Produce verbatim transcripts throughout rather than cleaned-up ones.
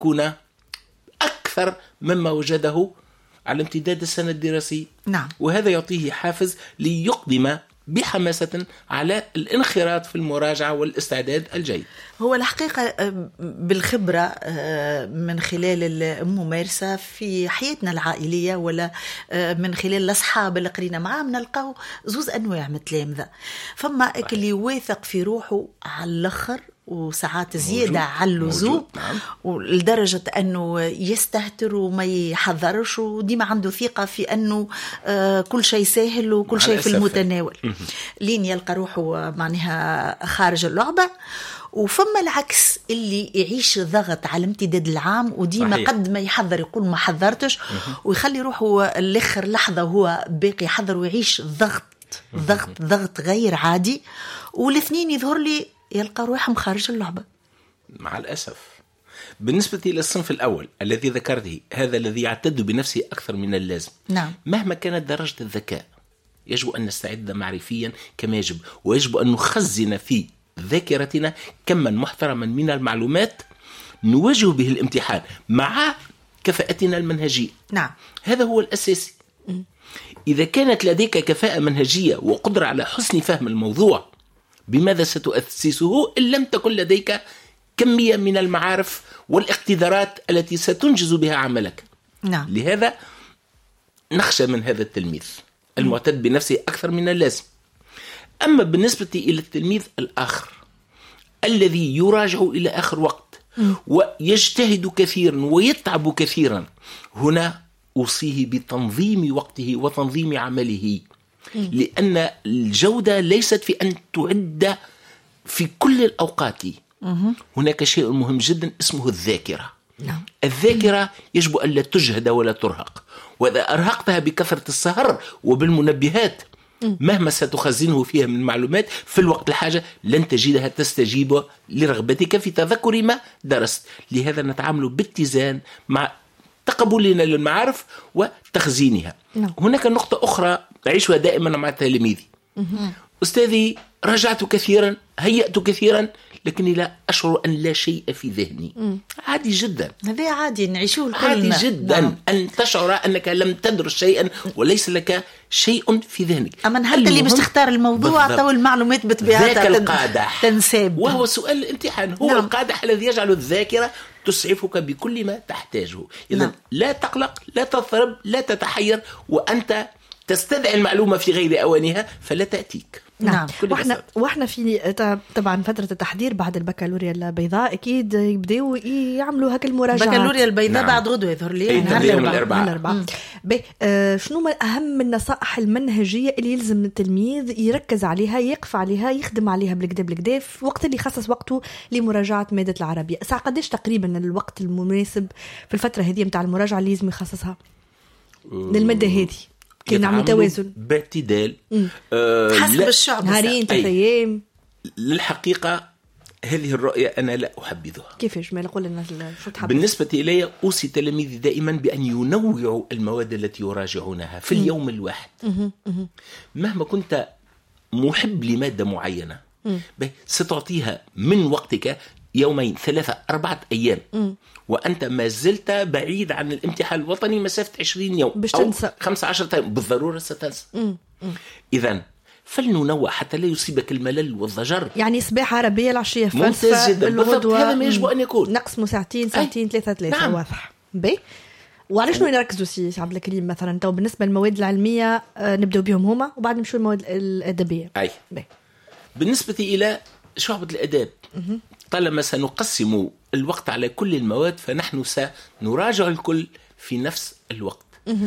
يكون أكثر مما وجده على امتداد السنة الدراسية. نعم. وهذا يعطيه حافز ليقدم بحماسة على الانخراط في المراجعة والاستعداد الجيد. هو الحقيقة بالخبرة من خلال الممارسة في حياتنا العائلية ولا من خلال الأصحاب اللي قرينا معهم نلقاو زوز أنواع من التلامذة. فما اللي يواثق في روحه على الآخر وساعات زيادة على اللزوم، نعم. ولدرجة أنه يستهتر وما يحضرش وديما عنده ثقة في أنه كل شيء سهل وكل شيء في المتناول لين يلقى روحه معناها خارج اللعبة. وفما العكس اللي يعيش ضغط على امتداد العام وديما صحيح. قد ما يحضر يقول ما حضرتش ويخلي روحه الاخر لحظة وهو باقي يحضر ويعيش ضغط ضغط ضغط غير عادي، والاثنين يظهر لي يلقى روحهم خارج اللعبة. مع الأسف بالنسبة للصنف الأول الذي ذكرته، هذا الذي يعتد بنفسه أكثر من اللازم. نعم. مهما كانت درجة الذكاء يجب أن نستعد معرفيا كما يجب، ويجب أن نخزن في ذاكرتنا كما محترما من المعلومات نواجه به الامتحان مع كفاءتنا المنهجية. نعم. هذا هو الأساسي. إذا كانت لديك كفاءة منهجية وقدرة على حسن فهم الموضوع، بماذا ستؤسسه إن لم تكن لديك كمية من المعارف والاقتدارات التي ستنجز بها عملك؟ نعم. لهذا نخشى من هذا التلميذ المعتد بنفسه أكثر من اللازم. أما بالنسبة إلى التلميذ الآخر الذي يراجع إلى آخر وقت ويجتهد كثيرا ويتعب كثيرا، هنا أوصيه بتنظيم وقته وتنظيم عمله، لأن الجودة ليست في أن تعد في كل الأوقات. هناك شيء مهم جدا اسمه الذاكرة. نعم. الذاكرة يجب أن لا تجهد ولا ترهق، وإذا أرهقتها بكثرة السهر وبالمنبهات مهما ستخزنه فيها من معلومات في الوقت الحاجة لن تجدها تستجيب لرغبتك في تذكر ما درست. لهذا نتعامل باتزان مع تقبلنا للمعارف وتخزينها. نعم. هناك نقطة أخرى أعيشها دائما مع تلاميذي. أستاذي رجعت كثيرا، هيأت كثيرا، لكني لا أشعر أن لا شيء في ذهني. مم. عادي جدا، هذا عادي نعيشوه الكلنا. عادي جدا. نعم. أن تشعر أنك لم تدرس شيئا وليس لك شيء في ذهنك. أما حتى اللي باش تختار الموضوع تو المعلومات بطبيعتها ذاك القادح تنساب، وهو سؤال الامتحان هو. نعم. القادح الذي يجعل الذاكرة تسعفك بكل ما تحتاجه. إذن نعم. لا تقلق، لا تضطرب، لا تتحير، وأنت تستدعي المعلومة في غير أوانها فلا تأتيك. نعم. واحنا واحنا في طبعا فتره التحضير بعد البكالوريا البيضاء اكيد يبداو يعملوا هاك المراجعات. البكالوريا البيضاء نعم. بعد غدوه يظهر لي يوم الاربعاء. آه شنو اهم النصائح المنهجيه اللي يلزم التلميذ يركز عليها، يقف عليها، يخدم عليها بالكدا بالكدا في وقت اللي يخصص وقته لمراجعه ماده العربيه؟ ساعه قداش تقريبا الوقت المناسب في الفتره هذه نتاع المراجعه اللي لازم يخصصها للماده هذه؟ كي نعمل توازن باعتدال آه حسب الشعب، نهارين ثلاث ايام. للحقيقه هذه الرؤيه انا لا احبذها. كيفاش؟ ما نقول الناس شو تحب؟ بالنسبه الي اوصي تلاميذي دائما بان ينوعوا المواد التي يراجعونها في م. اليوم الواحد. م. م. مهما كنت محب لماده معينه ستعطيها من وقتك يومين ثلاثة أربعة أيام م. وأنت ما زلت بعيد عن الامتحان الوطني مسافة عشرين يوم أو خمسة عشر يوم بالضرورة ستنسى. إذن فلننوع حتى لا يصيبك الملل والضجر. يعني صباح عربية، العشية فلسفة، الغدوة، هذا ما يجب أن يكون. نقسموا ساعتين ساعتين ثلاثة ثلاثة. نعم. واضح. بي وعلى شنو نركزوا سي عبد الكريم مثلا تو بالنسبة للمواد العلمية؟ آه نبدأ بهم هما وبعد نمشوا المواد الأدبية. أي بي. بالنسبة إلى شعبة الأداب طالما سنقسم الوقت على كل المواد فنحن سنراجع الكل في نفس الوقت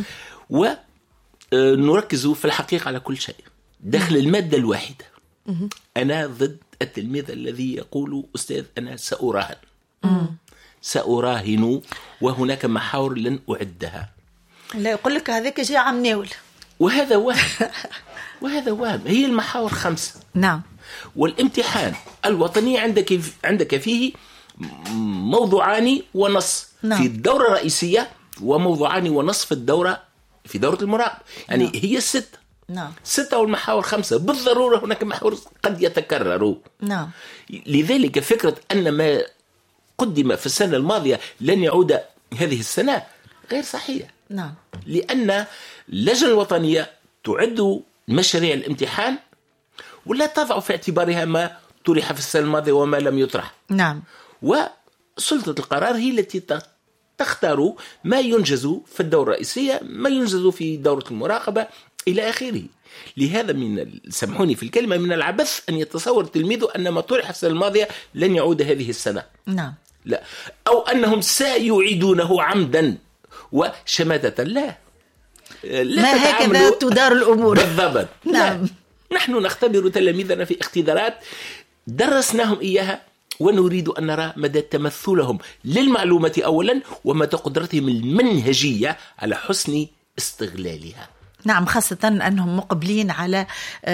ونركز في الحقيقة على كل شيء داخل المادة الواحدة. أنا ضد التلميذ الذي يقول أستاذ أنا سأراهن. سأراهن وهناك محاور لن أعدها. لا يقول لك هذاك جاء عم ناول، وهذا وهم. وهذا وهم. هي المحاور خمسة. نعم. والامتحان الوطني عندك عندك فيه موضوعان ونص. نعم. في الدورة الرئيسية وموضوعان ونص في الدورة في دورة المراقبة. يعني نعم. هي الستة. نعم. ستة والمحاور خمسة بالضرورة. هناك محاور قد يتكرروا. نعم. لذلك فكرة أن ما قدم في السنة الماضية لن يعود هذه السنة غير صحيح. نعم. لأن اللجنة الوطنية تعد مشاريع الامتحان ولا تضع في اعتبارها ما طرح في السنة الماضية وما لم يطرح. نعم. وسلطة القرار هي التي تختار ما ينجز في الدورة الرئيسية، ما ينجز في دورة المراقبة إلى آخره. لهذا من سامحوني في الكلمة من العبث أن يتصور التلميذ أن ما طرح في السنة الماضية لن يعود هذه السنة. نعم. لا، أو أنهم سيعيدونه عمدا وشماتة. لا, لا ما هكذا تدار الأمور بالضبط. نعم. نحن نختبر تلاميذنا في اختبارات درسناهم إياها ونريد أن نرى مدى تمثلهم للمعلومة أولا ومدى قدرتهم المنهجية على حسن استغلالها. نعم، خاصة أنهم مقبلين على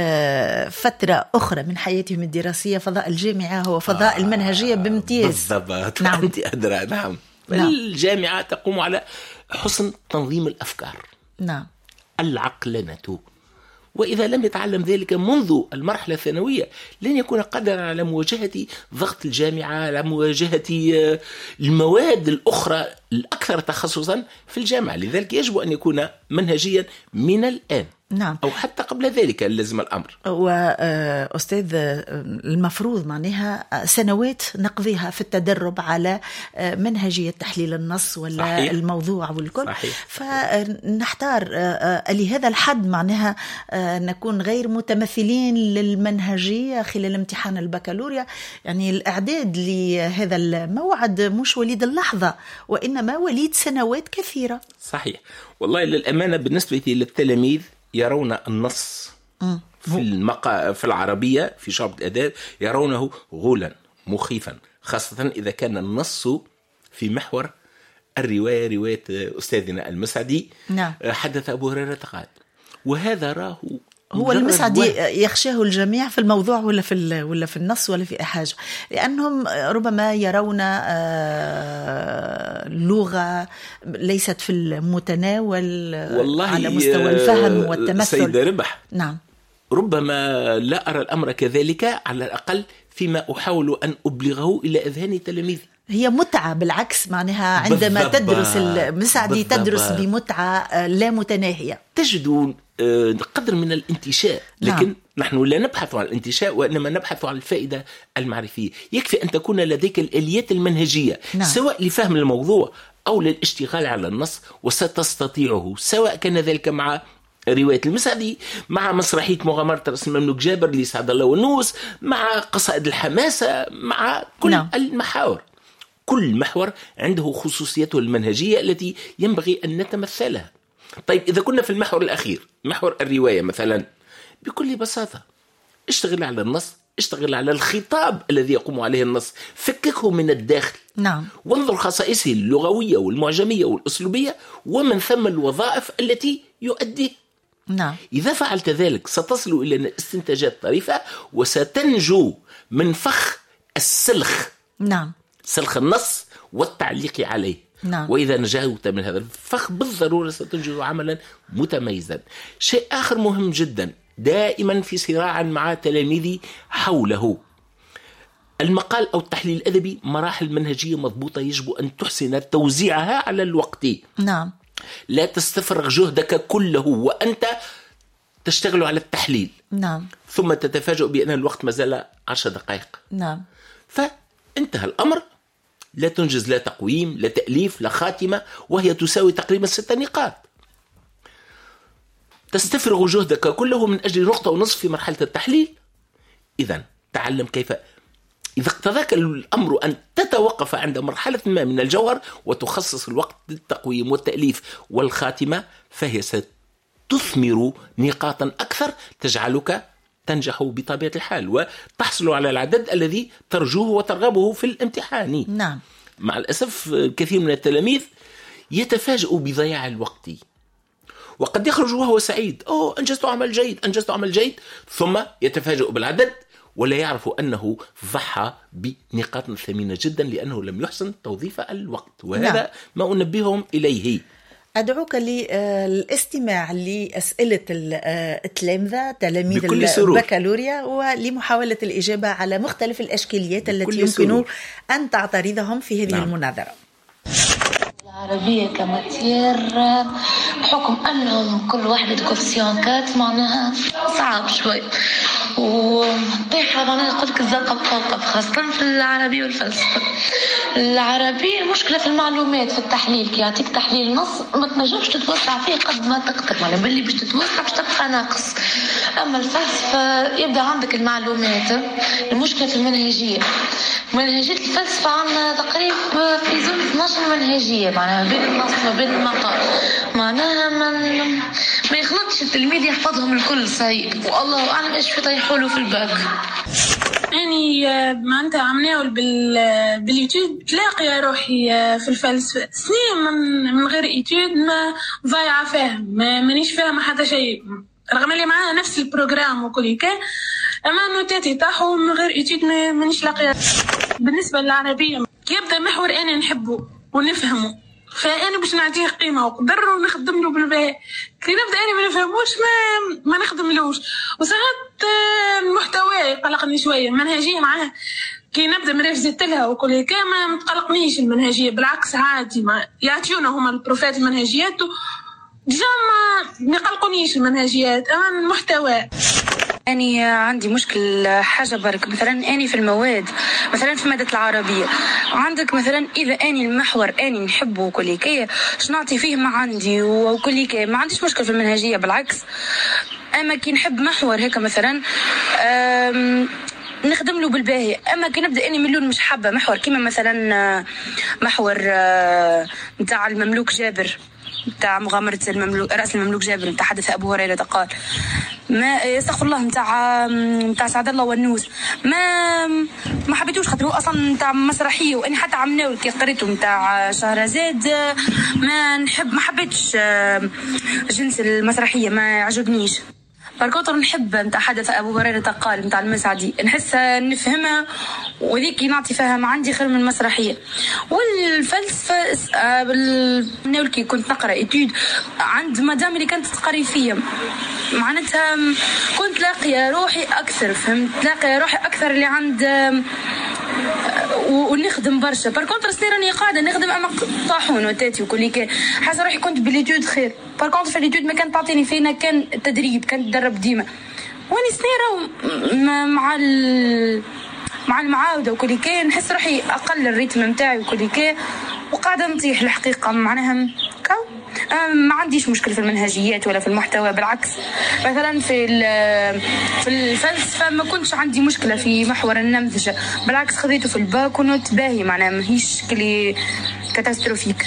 فترة أخرى من حياتهم الدراسية. فضاء الجامعة هو فضاء آه المنهجية بامتياز. بالضبط. نعم. أنت أدرى. نعم. نعم. الجامعة تقوم على حسن تنظيم الأفكار. نعم. العقلنة، وإذا لم يتعلم ذلك منذ المرحلة الثانوية لن يكون قادرا على مواجهة ضغط الجامعة، على مواجهة المواد الأخرى الأكثر تخصصا في الجامعة. لذلك يجب أن يكون منهجيا من الآن. نعم. أو حتى قبل ذلك لازم الأمر. وأستاذ المفروض معناها سنوات نقضيها في التدرب على منهجية تحليل النص ولا صحيح. الموضوع والكل. صحيح. فنحتار لهذا الحد معناها نكون غير متمثلين للمنهجية خلال امتحان البكالوريا. يعني الإعداد لهذا الموعد مش وليد اللحظة وإنما وليد سنوات كثيرة. صحيح. والله للأمانة بالنسبة للتلاميذ يرون النص في المقا في العربية في شعب الأداب يرونه غولا مخيفا، خاصة إذا كان النص في محور الرواية، رواية أستاذنا المسعدي. نعم. حدث أبو هريرة قال، وهذا راه هو المسعدي يخشاه الجميع في الموضوع ولا في ولا في النص ولا في أي حاجة، لأنهم ربما يرون لغة ليست في المتناول على مستوى الفهم والتمثل. سيدة ربح. نعم. ربما لا أرى الأمر كذلك، على الأقل فيما أحاول أن أبلغه إلى أذهان تلاميذي. هي متعة بالعكس معناها عندما بالضبط. تدرس المسعدي بالضبط. تدرس بمتعة لا متناهية، تجد قدر من الانتشاء. لكن نعم. نحن لا نبحث عن الانتشاء وإنما نبحث عن الفائدة المعرفية. يكفي أن تكون لديك الآليات المنهجية نعم. سواء لفهم الموضوع أو للاشتغال على النص، وستستطيعه سواء كان ذلك مع رواية المسعدي، مع مسرحية مغامرة رأس المملوك جابر لسعد الله والنوس، مع قصائد الحماسة، مع كل نعم. المحاور. كل محور عنده خصوصيته المنهجية التي ينبغي أن نتمثلها. طيب إذا كنا في المحور الأخير محور الرواية مثلا، بكل بساطة اشتغل على النص، اشتغل على الخطاب الذي يقوم عليه النص، فككه من الداخل. نعم. وانظر خصائصه اللغوية والمعجمية والأسلوبية ومن ثم الوظائف التي يؤدي. نعم. إذا فعلت ذلك ستصل إلى استنتاجات طريفة وستنجو من فخ السلخ. نعم. سلخ النص والتعليق عليه. نعم. وإذا نجوت من هذا الفخ بالضرورة ستنجز عملا متميزا. شيء آخر مهم جدا دائما في صراع مع تلاميذي حوله، المقال أو التحليل الأدبي مراحل منهجية مضبوطة يجب أن تحسن توزيعها على الوقت. نعم. لا تستفرغ جهدك كله وأنت تشتغل على التحليل. نعم. ثم تتفاجأ بأن الوقت ما زال عشر دقائق. نعم. فانتهى الأمر، لا تنجز لا تقويم لا تأليف لا خاتمة، وهي تساوي تقريبا ست نقاط. تستفرغ جهدك كله من أجل نقطة ونصف في مرحلة التحليل. إذن تعلم كيف إذا اقتضاك الأمر أن تتوقف عند مرحلة ما من الجوهر وتخصص الوقت للتقويم والتأليف والخاتمة، فهي ستثمر نقاطا أكثر تجعلك تنجح بطبيعة الحال وتحصل على العدد الذي ترجوه وترغبه في الامتحان. نعم. مع الأسف كثير من التلاميذ يتفاجئ بضياع الوقت، وقد يخرج وهو سعيد، أوه أنجزت عمل جيد أنجزت عمل جيد ثم يتفاجئ بالعدد ولا يعرف أنه ضحى بنقاط ثمينة جدا لأنه لم يحسن توظيف الوقت. وهذا نعم. ما أنبههم إليه. أدعوك للاستماع لأسئلة التلامذة تلاميذ البكالوريا ولمحاولة الإجابة على مختلف الأشكاليات التي يمكن سرور. أن تعترضهم في هذه نعم. المناظرة. العربية كماتير بحكم أنهم كل واحدة كوفسيونكات معناها صعب شوي وطيحة معناها قلت الزرقاء بكوكب خاصة في العربية والفلسفة. العربية المشكلة في المعلومات في التحليل كي يعطيك تحليل نص ما تنجمش تتوسع فيه قد ما تقدر معناها باللي باش تتوسع باش تبقى ناقص. أما الفلسفة يبدأ عندك المعلومات المشكلة في المنهجية. منهجية الفلسفة عندنا تقريبا في زون اثناشر منهجية معناها بين النص وبين المقال معناها من ما يخلطش التلميذ يحفظهم الكل صحيح والله أعلم إيش في طيحوله في الباك. يعني معناتها عم ناول بال باليوتيوب تلاقي روحي في الفلسفة سنين من من غير يوتيوب ما ضايعة فاهم ما مانيش فاهمة حتى شيء رغم اللي معانا نفس البروجرام وكل كان أما نوتاتي طاحوا من غير يوتيوب ما مانيش لاقيها. بالنسبة للعربية يبدأ محور أنا نحبه ونفهمه فأنا باش نعطيه قيمة وقدر ونخدم له بالباهي. كي نبدأ أنا ما نفهموش ما ما نخدملوش وساعات المحتوى يقلقني شوية. المنهجية معاه كي نبدأ مرافزت لها وكل كان ما متقلقنيش المنهجية بالعكس عادي ما يعطيونا هما البروفات المنهجيات ديجا ما يقلقونيش المنهجيات أما المحتوى. أني عندي مشكل حاجة برك مثلا أني في المواد مثلا في مادة العربية عندك مثلا إذا أني المحور أني نحبه وكل كي شنعطي فيه ما عندي وكل كي ما عنديش مشكل في المنهجية بالعكس. أما كي نحب محور هيك مثلا نخدم له بالباهي. اما كي نبدا اني مليون مش حابه محور كيما مثلا محور نتاع المملوك جابر نتاع مغامره المملوك راس المملوك جابر نتاع حدث ابو هريره قال ما يستغفر الله نتاع نتاع سعد الله والنوس ما ما حبيتوش خاطر هو اصلا نتاع مسرحيه واني حتى عمناول كي قريته نتاع شهرزاد ما نحب ما حبيتش جنس المسرحيه ما عجبنيش. بركوتر نحب نتاع حدث ابو هريره قال نتاع المسعدي نحسها نفهمها وذيك نعطي فيها ما عندي خير من المسرحيه. والفلسفه بالناول كي كنت نقرا ايتود عند مدام اللي كانت تقري فيا معناتها كنت لاقيه روحي اكثر فهمت لاقيه روحي اكثر اللي عند ونخدم برشا. باركونتر سنين راني قاعده نخدم اما طاحون وتاتي وكل كي حاسه روحي كنت باليتود خير. باركونتر في اليتود ما كانت تعطيني فينا كان التدريب كانت تدرب ديما واني سنين مع مع المعاوده وكل كي نحس روحي اقل الريتم نتاعي وكل كي وقاعده نطيح الحقيقه معناها كاو ما عنديش مشكل في المنهجيات ولا في المحتوى بالعكس. مثلا في في الفلسفه ما كنتش عندي مشكله في محور النمذجه بالعكس خذيته في الباك ونوت باهي معناها ماهيش كلي كاتاستروفيك.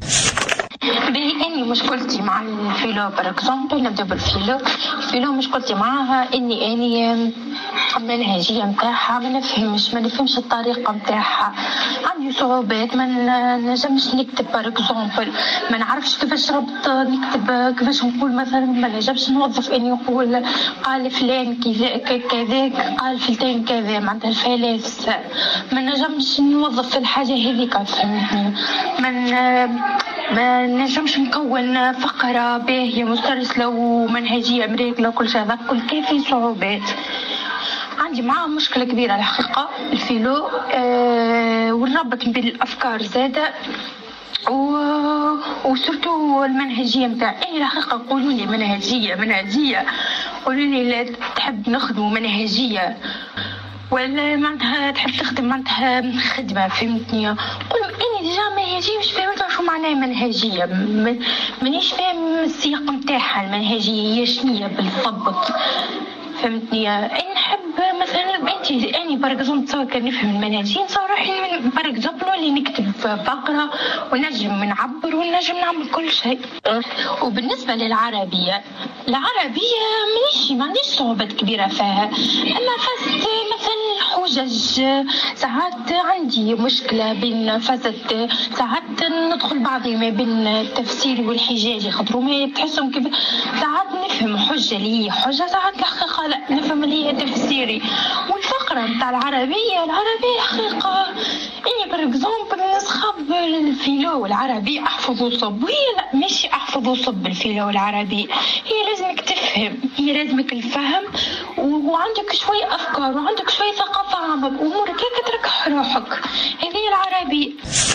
اني مشكلتي مع الفيلو بار اكزومبل نبدا بالفيلو الفيلو مشكلتي معاها اني اني المنهجيه نتاعها ما نفهمش ما نفهمش الطريقه نتاعها عندي صعوبات ما نجمش نكتب بار اكزومبل ما نعرفش كيفاش ربط نكتب كيفاش نقول مثلا ما نجمش نوظف اني نقول قال فلان كذا كذاك قال فلان كذا معناتها الفلاسفه ما نجمش نوظف في الحاجه هذيك فهمتني من ما نجمش نكون فقره باهيه مسترسله ومنهجيه مريكله وكل شيء هذا كل كافي صعوبات عندي معاه مشكله كبيره الحقيقه الفيلو أه والربط بين الافكار زاده و وسورتو المنهجيه نتاعي الحقيقه قولوا لي منهجيه منهجيه قولوا لي لا تحب نخدم منهجيه ولا معناتها تحب تخدم معناتها خدمه فهمتني قول اني ديجا منهجيه مش فاهمه شو معناها منهجيه مانيش فاهم السياق نتاعها المنهجيه هي شنية بالضبط فهمتني. انا نحب مثلا انت اني باركزوم تصور كان نفهم المنهجيه نصور روحي باركزوم اللي نكتب بقرا ونجم نعبر ونجم نعمل كل شيء. وبالنسبه للعربيه العربيه مانيش ما عنديش صعوبات كبيره فيها اما فازت مثلا الحجج ساعات عندي مشكله بين فازت ساعات ندخل بعضي ما بين التفسير والحجاج خاطروا ما تحسهم كيف ساعات نفهم حجه اللي هي حجه ساعات الحقيقه لا نفهم اللي هي تفسيري. والفقره الفقرة متاع العربية العربية حقيقة إني بريكزومبل نسخب الفيلو والعربي أحفظ وصب، وهي لا مش أحفظ وصب الفيلو والعربي، هي لازمك تفهم، هي لازمك الفهم وعندك شوي أفكار وعندك شوي ثقافة عامة وأمورك هيك تركح روحك. هذه العربي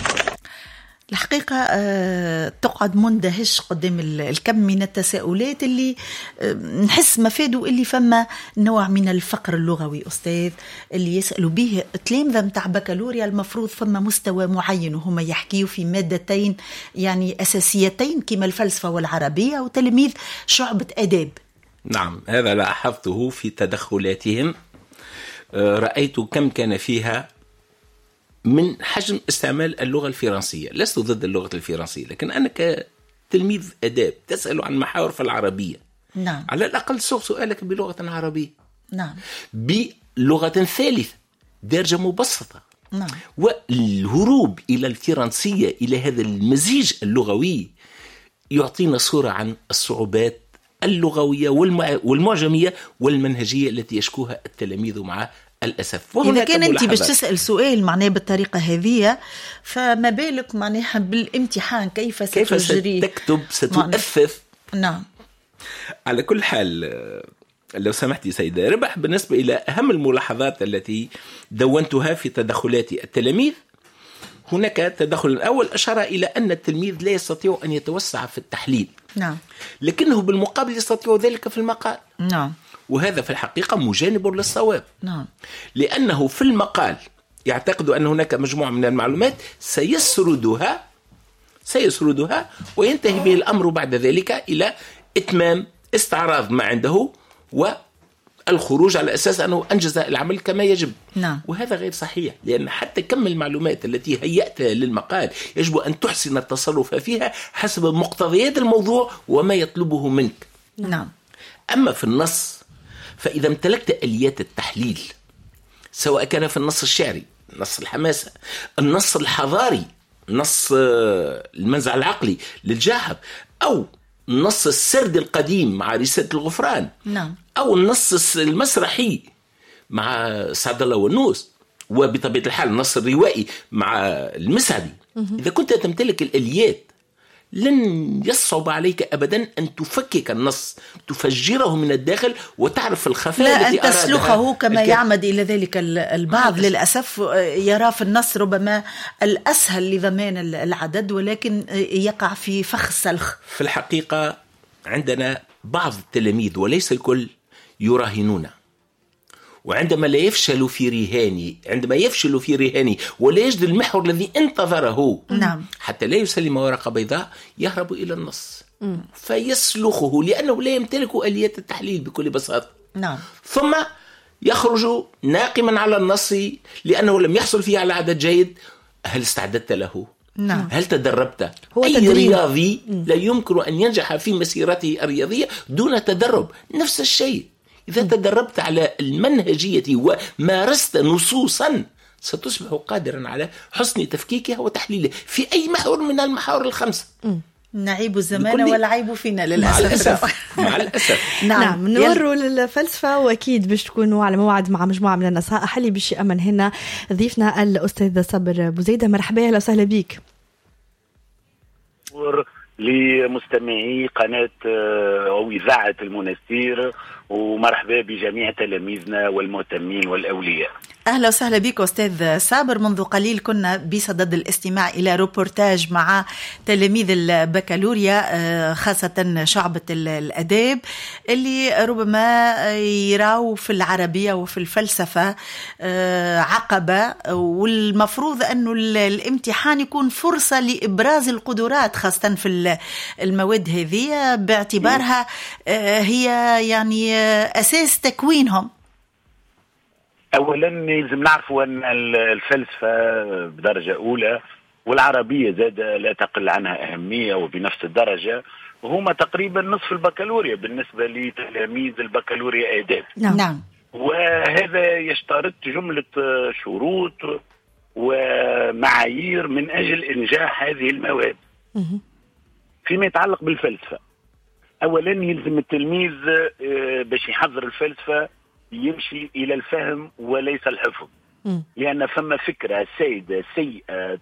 الحقيقة تقعد مندهش قدام الكم من التساؤلات اللي نحس مفاده اللي فما نوع من الفقر اللغوي أستاذ اللي يسألوا به التلامذة متاع بكالوريا. المفروض فما مستوى معين وهم يحكيوا في مادتين يعني أساسيتين كما الفلسفة والعربية وتلميذ شعبة أداب. نعم، هذا لاحظته في تدخلاتهم، رأيت كم كان فيها من حجم استعمال اللغة الفرنسية. لست ضد اللغة الفرنسية، لكن أنا كتلميذ أداب تسأل عن محاور في العربية. نعم. على الأقل صوغ سؤالك بلغة عربية. نعم. بلغة ثالثة درجة مبسطة. نعم. والهروب إلى الفرنسية، إلى هذا المزيج اللغوي، يعطينا صورة عن الصعوبات اللغوية والمعجمية والمنهجية التي يشكوها التلاميذ مع الأسف. إذا كان أنت باش تسأل سؤال معناه بالطريقة هذه، فما بالك معناها بالامتحان كيف ستجري، كيف ستكتب، ستؤثث. نعم. على كل حال، لو سمحتي سيدة ربح، بالنسبة إلى أهم الملاحظات التي دونتها في تدخلات التلاميذ، هناك تدخل أول أشار إلى أن التلميذ لا يستطيع أن يتوسع في التحليل. نعم. لكنه بالمقابل يستطيع ذلك في المقال. نعم. وهذا في الحقيقة مجانب للصواب. نعم. لأنه في المقال يعتقد أن هناك مجموعة من المعلومات سيسردها سيسردها وينتهي به الأمر بعد ذلك إلى إتمام استعراض ما عنده والخروج على أساس أنه أنجز العمل كما يجب. نعم. وهذا غير صحيح، لأن حتى كم المعلومات التي هيأتها للمقال يجب أن تحسن التصرف فيها حسب مقتضيات الموضوع وما يطلبه منك. نعم. أما في النص فإذا امتلكت آليات التحليل، سواء كان في النص الشعري، نص الحماسة، النص الحضاري، نص المنزع العقلي للجاحظ، أو النص السرد القديم مع رسالة الغفران. نعم. أو النص المسرحي مع سعد الله والنوس، وبطبيعة الحال النص الروائي مع المسعدي. إذا كنت تمتلك الآليات لن يصعب عليك أبدا أن تفكك النص، تفجره من الداخل وتعرف الخفاء لا التي أن تسلخه كما الك... يعمد إلى ذلك البعض. للأسف يرى في النص ربما الأسهل لضمان العدد، ولكن يقع في فخ السلخ. في الحقيقة عندنا بعض التلاميذ وليس الكل يراهنون، وعندما لا يفشل في رهاني عندما يفشل في رهاني ولا يجد المحور الذي انتظره، نعم. حتى لا يسلم ورقة بيضاء، يهرب إلى النص م. فيسلخه لأنه لا يمتلك آليات التحليل بكل بساطة. نعم. ثم يخرج ناقما على النص لأنه لم يحصل فيه على عدد جيد. هل استعددت له؟ نعم. هل تدربت؟ هو أي تدريب. رياضي لا يمكن أن ينجح في مسيرته الرياضية دون تدرب. نفس الشيء إذا تدربت على المنهجية ومارست نصوصا ستصبح قادرا على حسن تفكيكها وتحليلها في أي محور من المحاور الخمسة. نعيب الزمان والعيب فينا للأسف. مع الأسف, مع الأسف. نعم, نعم. نوروا للفلسفة، وأكيد باش تكونوا على موعد مع مجموعة من النصائح اللي باش يأمن هنا ضيفنا الأستاذ صابر بوزيدة. مرحبا، أهلا وسهلا بك. لمستمعي قناة أو إذاعة المنستير، ومرحبا بجميع تلاميذنا والمهتمين والأولياء. أهلا وسهلا بك أستاذ صابر. منذ قليل كنا بصدد الاستماع إلى روبورتاج مع تلاميذ البكالوريا، خاصة شعبة الأداب، اللي ربما يراو في العربية وفي الفلسفة عقبة، والمفروض أنه الامتحان يكون فرصة لإبراز القدرات، خاصة في المواد هذه باعتبارها هي يعني أساس تكوينهم. أولا لازم نعرفوا أن الفلسفة بدرجة أولى والعربية زاد لا تقل عنها أهمية وبنفس الدرجة، وهما تقريبا نصف البكالوريا بالنسبة لتلاميذ البكالوريا آداب. نعم. وهذا يشترط جملة شروط ومعايير من أجل إنجاح هذه المواد. فيما يتعلق بالفلسفة، أولا يلزم التلميذ باش يحضر الفلسفة يمشي إلى الفهم وليس الحفظ. لأن فما فكرة سيدة سيئة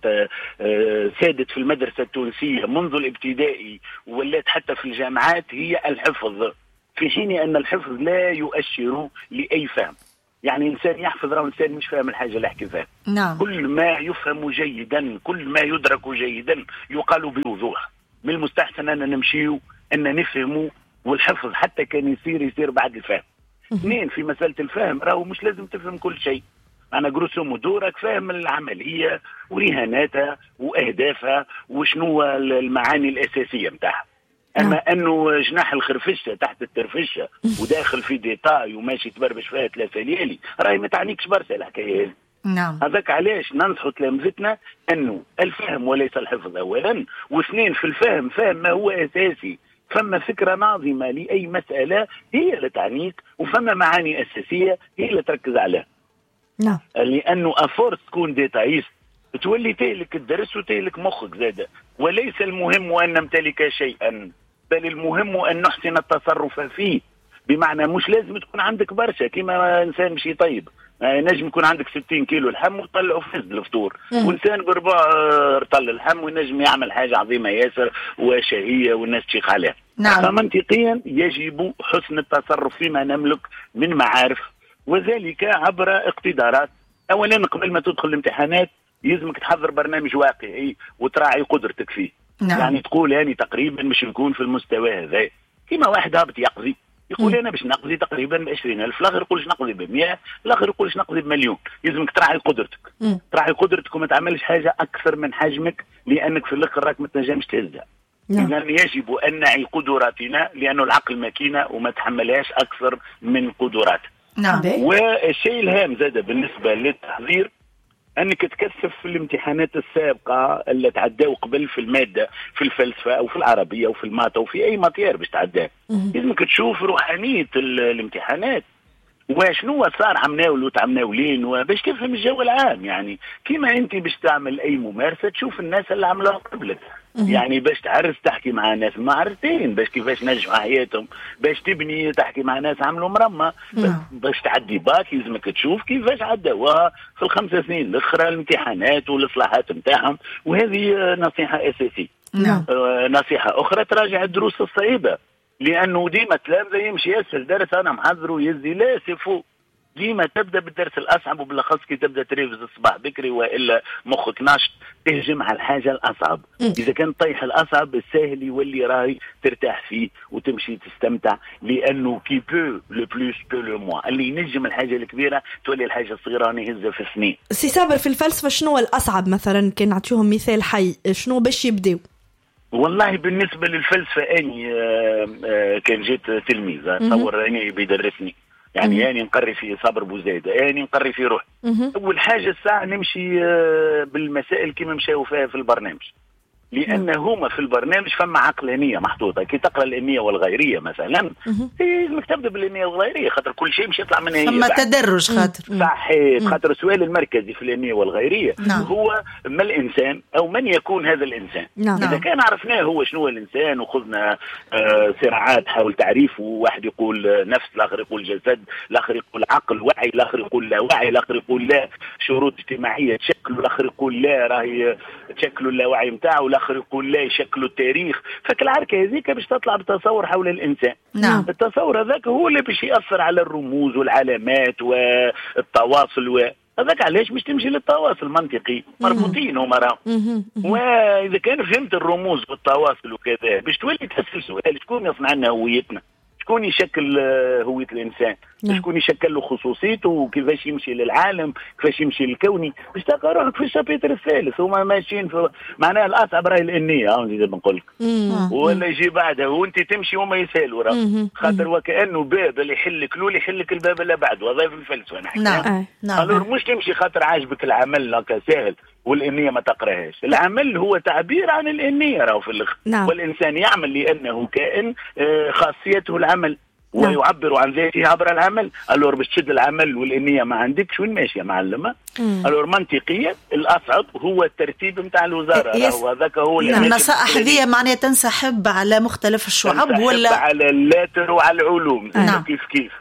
سادت في المدرسة التونسية منذ الابتدائي ولات حتى في الجامعات هي الحفظ، في حين أن الحفظ لا يؤشر لأي فهم. يعني إنسان يحفظ راه إنسان مش فاهم الحاجة اللي يحكي فيها. نعم. كل ما يفهم جيدا، كل ما يدرك جيدا يقال بوضوح. من المستحسن أن نمشيو أن نفهموا، والحفظ حتى كان يصير يصير بعد الفهم. اثنين، في مسألة الفهم راهو مش لازم تفهم كل شيء. أنا جروسو مودو راك فاهم العملية ورهاناتها وأهدافها وشنو المعاني الأساسية متاعها. أما أنه جناح الخرفشة تحت الترفشة وداخل في ديتاي وماشي تبربش فيها ثلاثة ليالي راهي ما تعنيكش برشا الحكاية هذه. نعم. هذاك علاش ننصح تلامذتنا أنه الفهم وليس الحفظ أولا، واثنين في الفهم فهم ما هو أساسي. فما فكرة ناظمة لأي مسألة هي اللي تعنيك، وفما معاني أساسية هي اللي تركز عليها. نعم. لأنه أفورس تكون ديتايست تولي تهلك الدرس وتهلك مخك زادة. وليس المهم أن نمتلك شيئا، بل المهم أن نحسن التصرف فيه. بمعنى مش لازم تكون عندك برشا كما إنسان مشي طيب، نجم يكون عندك ستين كيلو لحم وتطلعه في فز الفطور، وإنسان بربع طل اللحم ونجم يعمل حاجة عظيمة ياسر وشهية والناس تشيخ عليها. نعم. فمنطقيا يجب حسن التصرف فيما نملك من معارف، وذلك عبر اقتدارات. أولا قبل ما تدخل الامتحانات يلزمك تحضر برنامج واقعي وتراعي قدرتك فيه. نعم. يعني تقول يعني تقريبا مش نكون في المستوى هذا، كما واحد هابط يقضي يقول انا باش نقضي تقريبا ب عشرين ألف، الاخر يقولش نقضي ب مئة، الاخر يقولش نقضي بمليون. يلزمك تراعي قدرتك. م. تراعي قدرتك وما تعملش حاجه اكثر من حجمك، لانك في الاخر راك ما تنجمش تهزها. اذا يجب ان نعي قدراتنا، لانه العقل ماكينه وما تحملهاش اكثر من قدرات. نعم. والشيء الهام زاد بالنسبه للتحضير انك تكثف في الامتحانات السابقه اللي تعداو قبل في الماده، في الفلسفه او في العربيه او في الماتا وفي اي ماتير باش تعداه. لازمك تشوف روحانيه الامتحانات وشنو صار عمناول وتعمناولين وباش تفهم الجو العام. يعني كيما انت باش تعمل اي ممارسه تشوف الناس اللي عملوها قبلك، يعني باش تعرف تحكي مع ناس معرفتين باش كيفاش نجحوا حياتهم، باش تبني تحكي مع ناس عملوا مرمى، باش تعدي باك لازمك تشوف كيفاش عداوها في الخمس سنين الاخرى الامتحانات والاصلاحات نتاعهم. وهذه نصيحه اساسيه. نعم. آه نصيحه اخرى تراجع الدروس الصعيبه، لانه ديما تلامذه يمشي يسهل درس انا محضره يزي لا سيفو، ديما تبدا بالدرس الاصعب، وبالاخص كي تبدا تريفز الصباح بكري والا مخك ناشط تهجم على الحاجه الاصعب. اذا كان طيح الاصعب السهل يولي راهي ترتاح فيه وتمشي تستمتع، لانه كي بو لو بلوس بو لو موا، اللي ينجم الحاجه الكبيره تولي الحاجه الصغيره راني يهزها في سنين. سي صابر في الفلسفه شنو الاصعب مثلا؟ كان نعطيهم مثال حي شنو باش يبداو؟ والله بالنسبه للفلسفه اني آآ آآ كان جيت تلميذ اتصور اني بيدرسني، يعني اني نقري في صابر بوزايده، اني نقري في روحي. اول حاجه الساعه نمشي بالمسائل كما مشاو فيها في البرنامج، لان هما في البرنامج فما عقلانيه محطوطه. كي تقرا الانيه والغيريه مثلا لازمك تبدا بالانيه والغيريه، خاطر كل شيء مش يطلع منها هي فما تدرج. خاطر صحيح، خاطر السؤال المركزي في الانيه والغيريه نعم. هو ما الانسان او من يكون هذا الانسان. نعم. اذا كان عرفناه هو شنو الانسان وخذنا آه صراعات حول تعريفه، واحد يقول نفس، الاخر يقول جسد، الاخر يقول عقل، وعي، الاخر يقول لا وعي، الاخر يقول لا شروط اجتماعيه تشكل، الاخر يقول لا راهي تشكلوا اللاوعي نتاعو، الاخر يقول لا يشكلوا التاريخ. فكالعركه هذيك باش تطلع بتصور حول الانسان. نعم. التصور هذاك هو اللي باش ياثر على الرموز والعلامات والتواصل و هذاك علاش باش تمشي للتواصل منطقي، مربوطين هما راهم. واذا كان فهمت الرموز والتواصل وكذا باش تولي تسال سؤال شكون يصنع لنا هويتنا، شكون يشكل هوية الإنسان، شكون يشكل له خصوصيته وكيفاش يمشي للعالم، كيفاش يمشي للكوني، باش تلقى روحك في الشابيتر الثالث. هما ماشيين في معناها الأصعب راهي الإنية، ها نزيد نقول لك، ولا يجي بعدها وأنت تمشي وما يسالوا راه، خاطر وكأنه باب اللي يحلك له يحلك الباب اللي بعده. وظائف الفلسفة نحكي. نعم نعم. مش تمشي خاطر عاجبك العمل هكا سهل والإنية ما تقراهاش. العمل هو تعبير عن الإنية راهو في الأخر. نعم. والإنسان يعمل لأنه كائن خاصيته العمل ويعبر عن ذاته عبر العمل. الور باش تشد العمل والإنية ما عندكش وين ماشي يا معلمة. الور منطقيا الأصعب هو الترتيب نتاع الوزارة. يس... هذاك هو النصائح هذه معناها تنسحب على مختلف الشعب ولا على اللاتر وعلى العلوم. نعم. كيف كيف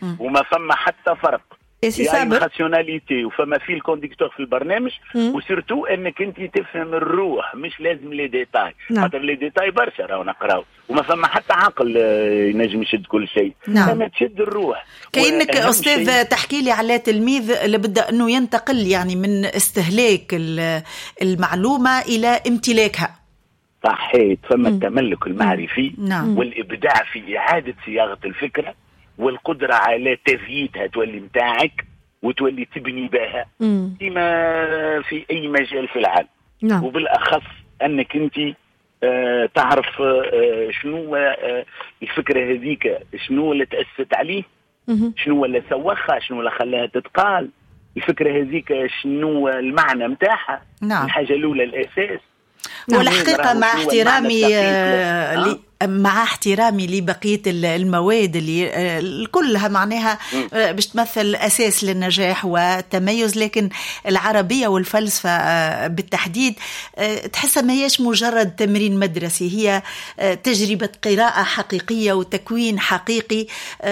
وما فما حتى فرق. يعني راسيوناليتي وفما في الكونديكتور في البرنامج، وسيرتو انك انت تفهم الروح مش لازم لي ديتاي، خاطر لي ديتاي برشا راهو نقراو وما فما حتى عقل ينجم يشد كل شيء. فما تشد الروح. كأنك استاذ تحكي لي على تلميذ اللي بدا انه ينتقل يعني من استهلاك المعلومه الى امتلاكها. صحيت. فما التملك المعرفي نعم. والابداع في اعاده صياغه الفكره والقدرة على تزييدها تولي متاعك وتولي تبني بها كما في أي مجال في العالم. نعم. وبالأخص أنك أنت آه تعرف آه شنو آه الفكرة هذيك، شنو اللي تأسست عليه، شنو اللي سوخها، شنو اللي خلاها تتقال الفكرة هذيك، شنو المعنى متاعها. نعم. الحاجة الأولى الأساس. والحقيقة مع احترامي آه مع احترامي لبقية المواد اللي كلها معناها باش تمثل أساس للنجاح والتميز، لكن العربية والفلسفة بالتحديد تحسها ما هيش مجرد تمرين مدرسي، هي تجربة قراءة حقيقية وتكوين حقيقي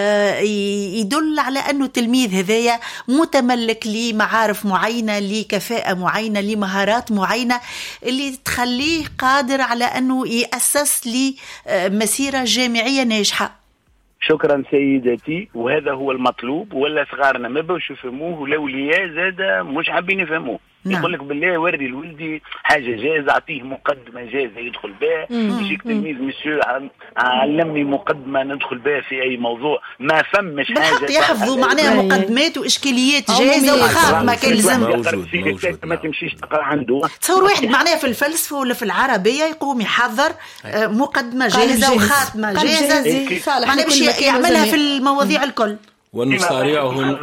يدل على أنه التلميذ هذايا متملك لمعارف معينة، لكفاءة معينة، لمهارات معينة اللي تخليه قادر على أنه يأسس لي مسيرة جامعية ناجحة. شكرا سيدتي. وهذا هو المطلوب، ولا صغارنا ما باش يفهموه والأولياء زاد مش حابين يفهموه. نعم. يقول لك بالله وري لولدي حاجه جاهزه، اعطيه مقدمه جاهزه يدخل بها. يجيك تلميذ مسيو علمني مقدمه ندخل بها في اي موضوع، ما فمش حاجه بالحق يحفظوا معناها مقدمات واشكاليات جاهزه وخاتمه كان لازم ما تمشيش تقرا عنده. تصور واحد معناها في الفلسفه ولا في العربيه يقوم يحضر مقدمه جاهزه وخاتمه جاهزه معناها باش يعملها في المواضيع الكل، ونصارعهم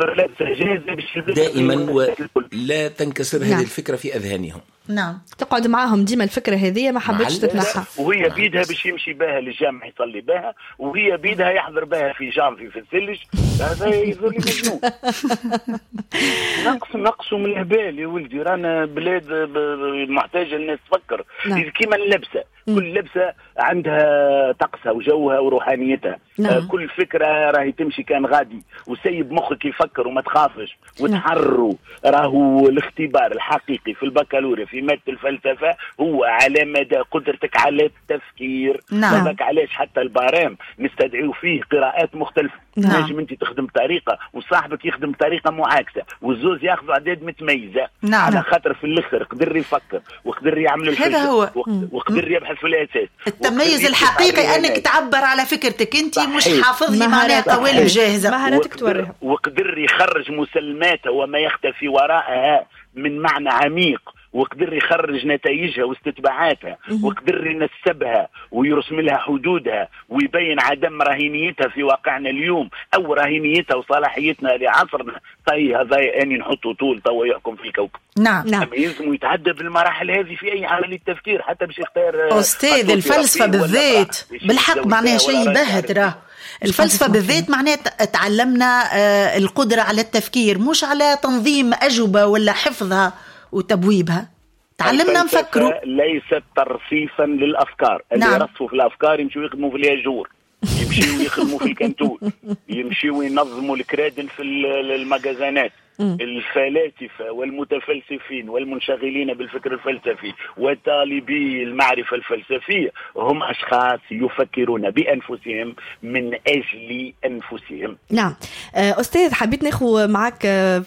دائما ولا تنكسر هذه نعم. الفكرة في أذهانهم. نعم. تقعد معهم ديما الفكرة هذه ما حبتش تتنحى، وهي نعم. بيدها باش يمشي بها للجامع يصلي بها، وهي بيدها يحضر بها في جامع في الثلج. هذا يظل مجنون. نقص نقص من الهبال يا ولدي، رانا بلاد محتاجة الناس تفكر. نعم. كيما اللبسة، كل لبسة عندها طقسها وجوها وروحانيتها. نعم. كل فكرة راهي تمشي كان غادي وسيب مخك يفكر وما تخافش وتحرروا. راهو الاختبار الحقيقي في البكالوريا في مادة الفلسفة هو على مدى قدرتك على التفكير. نعم. لذلك علاش حتى البارام نستدعيو فيه قراءات مختلفة. نعم. نجم انت تخدم طريقة وصاحبك يخدم طريقة معاكسة والزوز ياخذوا أعداد متميزة. نعم. على خاطر في الآخر قدر يفكر وقدر يعمل الفكرة وقدر يبحث في الأساس. التميز الحقيقي أنك تعبر على فكرتك أنت، مش حافظ لي معناها قوالب جاهزة. مهاراتك توريها. وقدر يخرج مسلماتها وما يختفي وراءها من معنى عميق، وقدر يخرج نتائجها واستتباعاتها، وقدر ينسبها ويرسم لها حدودها ويبين عدم رهينيتها في واقعنا اليوم أو رهينيتها وصلاحيتنا لعصرنا. طيب هذا أني نحطه طول توا يحكم في الكوكب. نعم نعم. يلزم يتعدى بالمراحل هذه في أي عملية تفكير حتى باش يختار أستاذ الفلسفة بالذات بالحق معناها شيء باهت. ترى الفلسفة بالذات معناها تعلمنا القدرة على التفكير، مش على تنظيم أجوبة ولا حفظها وتبويبها. تعلمنا نفكروا. ليست ترصيفا للأفكار. اللي نعم. يرصفوا في الأفكار يمشوا يخدموا في الياجور، يمشوا يخدموا في الكنتون، يمشوا ينظموا الكرادل في المجازانات. الفلاسفة والمتفلسفين والمنشغلين بالفكر الفلسفي وطالبي المعرفة الفلسفية هم أشخاص يفكرون بأنفسهم من أجل أنفسهم. نعم. أستاذ حبيت ناخذ معك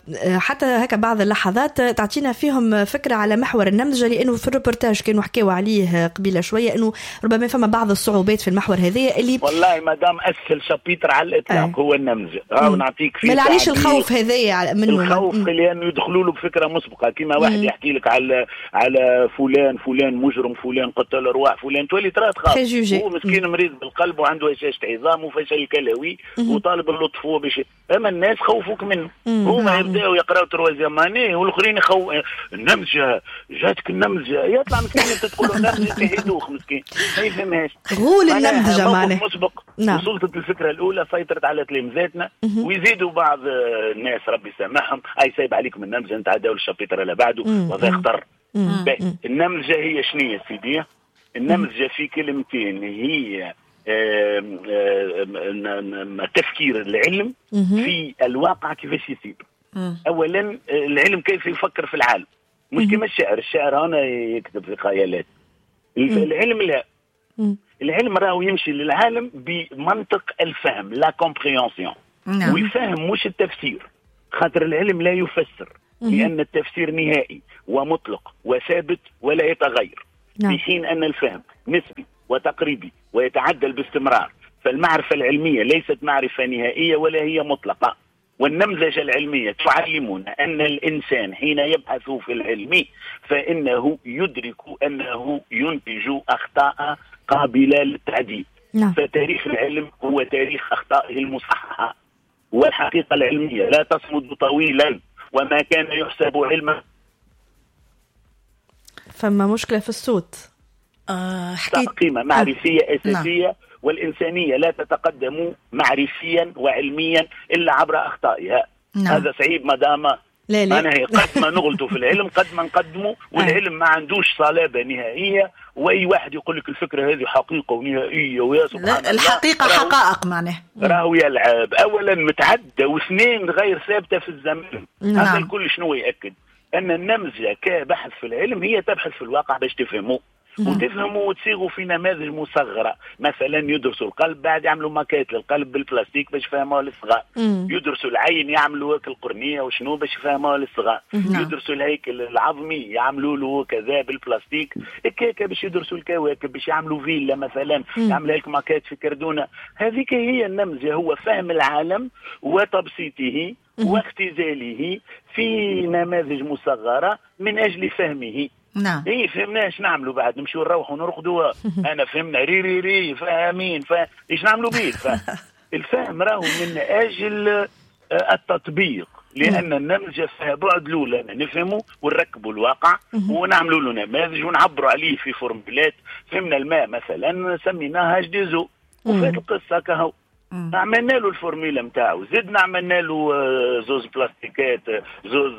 حتى هكا بعض اللحظات تعطينا فيهم فكرة على محور النمذجة، لأنه في الريبورتاج كانوا حكيوا عليه قبيلة شوية أنه ربما فما بعض الصعوبات في المحور هذا اللي والله مادام أسهل شابيتر على الإطلاق آه. هو النمذجة. هاو نعطيك فيه. ما عليش الخوف هذا منه، الخوف لأنه يدخلوا له بفكرة مسبقة. كما واحد مم. يحكي لك على على فلان فلان مجرم فلان قتل أرواح فلان تولي ترى تخاف. هو مسكين مم. مريض بالقلب وعنده هشاشة عظام وفشل كلوي وطالب اللطف هو بشيء. أما الناس خوفوك منه. هما يبدأوا يقرأوا تروازيام ماني والآخرين يخو النمذجة جاتك النمذجة يطلع مسكين تقولوا النمذجة تهدوخ مسكين ما يفهمهاش. غول النمذجة معناه مسبق. نعم. وصلت الفكرة الأولى سيطرت على تلامذاتنا ويزيدوا بعض الناس ربي يسامحهم أي سايب عليكم النمذجة نتعداو للشابيتر اللي بعده وهذا يختار. النمذجة هي شنية سيدي؟ النمذجة في كلمتين هي تفكير العلم في الواقع كيفاش يصير. اولا العلم كيف يفكر في العالم، مش كما الشاعر. الشاعر هنا يكتب في خيالات. العلم لا، العلم راهو يمشي للعالم بمنطق الفهم، لا كومبريونسيون. والفهم مش التفسير، خاطر العلم لا يفسر، لأن التفسير نهائي ومطلق وثابت ولا يتغير، في حين أن الفهم نسبي وتقريبي ويتعدل باستمرار. فالمعرفة العلمية ليست معرفة نهائية ولا هي مطلقة. والنمذجة العلمية تعلمنا أن الإنسان حين يبحث في العلم فإنه يدرك أنه ينتج أخطاء قابلة للتعديل. نعم. فتاريخ العلم هو تاريخ أخطائه المصححة. والحقيقة العلمية لا تصمد طويلا، وما كان يحسب علما. فما مشكلة في الصوت. آه حكيت قيمة معرفية آه. أساسية. نعم. والإنسانية لا تتقدم معرفيا وعلميا إلا عبر أخطائها. نعم. هذا صعيب مدام أنا هي قد ما نغلطوا في العلم قد ما نقدموا، والعلم ما عندوش صلابة نهائية. وأي واحد يقول لك الفكرة هذه حقيقة ونهائية ويا سبحان الله، الحقيقة حقائق معناه راهو يلعب. أولا متعدة، واثنين غير ثابتة في الزمن. نعم. هذا الكل شنو يأكد؟ أن النمذجة كبحث في العلم هي تبحث في الواقع باش تفهمه وتفهموا وتصيغوا في نماذج مصغرة. مثلا يدرسوا القلب، بعد يعملوا ماكيت للقلب بالبلاستيك باش يفهموها للصغار. يدرسوا العين، يعملوا القرنية وشنو باش يفهموها للصغار. يدرسوا الهيكل العظمي، يعملوا له كذا بالبلاستيك. هكاك باش يدرسوا الكواكب، باش يعملوا فيلا مثلا، يعملوا هيك ماكيت في كردونة. هذيك هي النمذجة، هو فهم العالم وتبسيطه واختزاله في نماذج مصغرة من أجل فهمه. نعم. ايه فهمناش نعملوا بعد نمشوا نروحوا نرقدوا. انا فهمنا ري ري ري فاهمين ف ايش نعملوا بيه؟ الفهم راهو من اجل التطبيق، لان النمذجه فيها بعد الاولى نفهموا ونركبوا الواقع ونعملوا له نماذج ونعبروا عليه في فورمولات. فهمنا الماء مثلا سميناها اش دي زو، وفات القصه كهو عملنا له الفورمولا نتاعو، زدنا عملنا له زوز بلاستيكات، زوز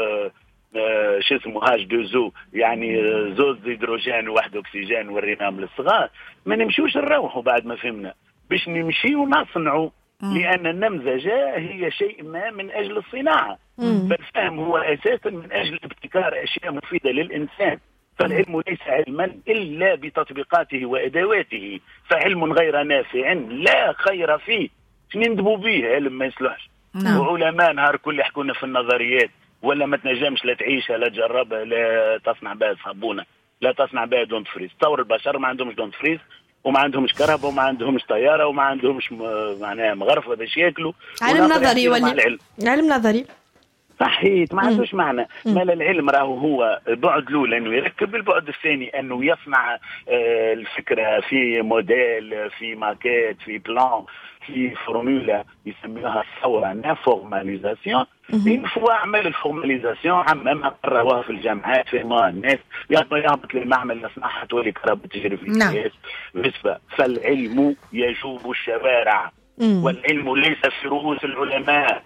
آه شو اسمه هاش دو زو، يعني زوز هيدروجين وواحد اكسجين وريناهم للصغار. ما نمشوش نروحوا بعد ما فهمنا باش نمشي ونصنعوا، لان النمذجه هي شيء ما من اجل الصناعه. فالفهم هو اساسا من اجل ابتكار اشياء مفيده للانسان. فالعلم ليس علما الا بتطبيقاته وادواته، فعلم غير نافع لا خير فيه. نندبوا به علم ما يصلحش. وعلماء نهار كل يحكونا في النظريات، ولا ما تنجمش لا تعيشها لا تجربها لا تصنع بها صابونه لا تصنع بها دونت فريز. تصور البشر ما عندهمش دونت فريز وما عندهمش كهرباء وما عندهمش طياره وما عندهمش معناها مغرفه باش ياكلوا. علم نظري ولا علم نظري صحيت ما عندوش معنى. مال العلم راهو هو البعد الاول انه يركب، البعد الثاني انه يصنع آه الفكره في موديل، في ماكيت، في بلان، في فورمولا يسميوها الثوره لا فورماليزاسيون. إن فوا عمل الفورماليزاسيون عممها قروها في الجامعات فهموها الناس، يهبط للمعمل يصنعها تولي كهرباء تجري في الناس. نعم. فالعلم يجوب الشوارع والعلم ليس في رؤوس العلماء.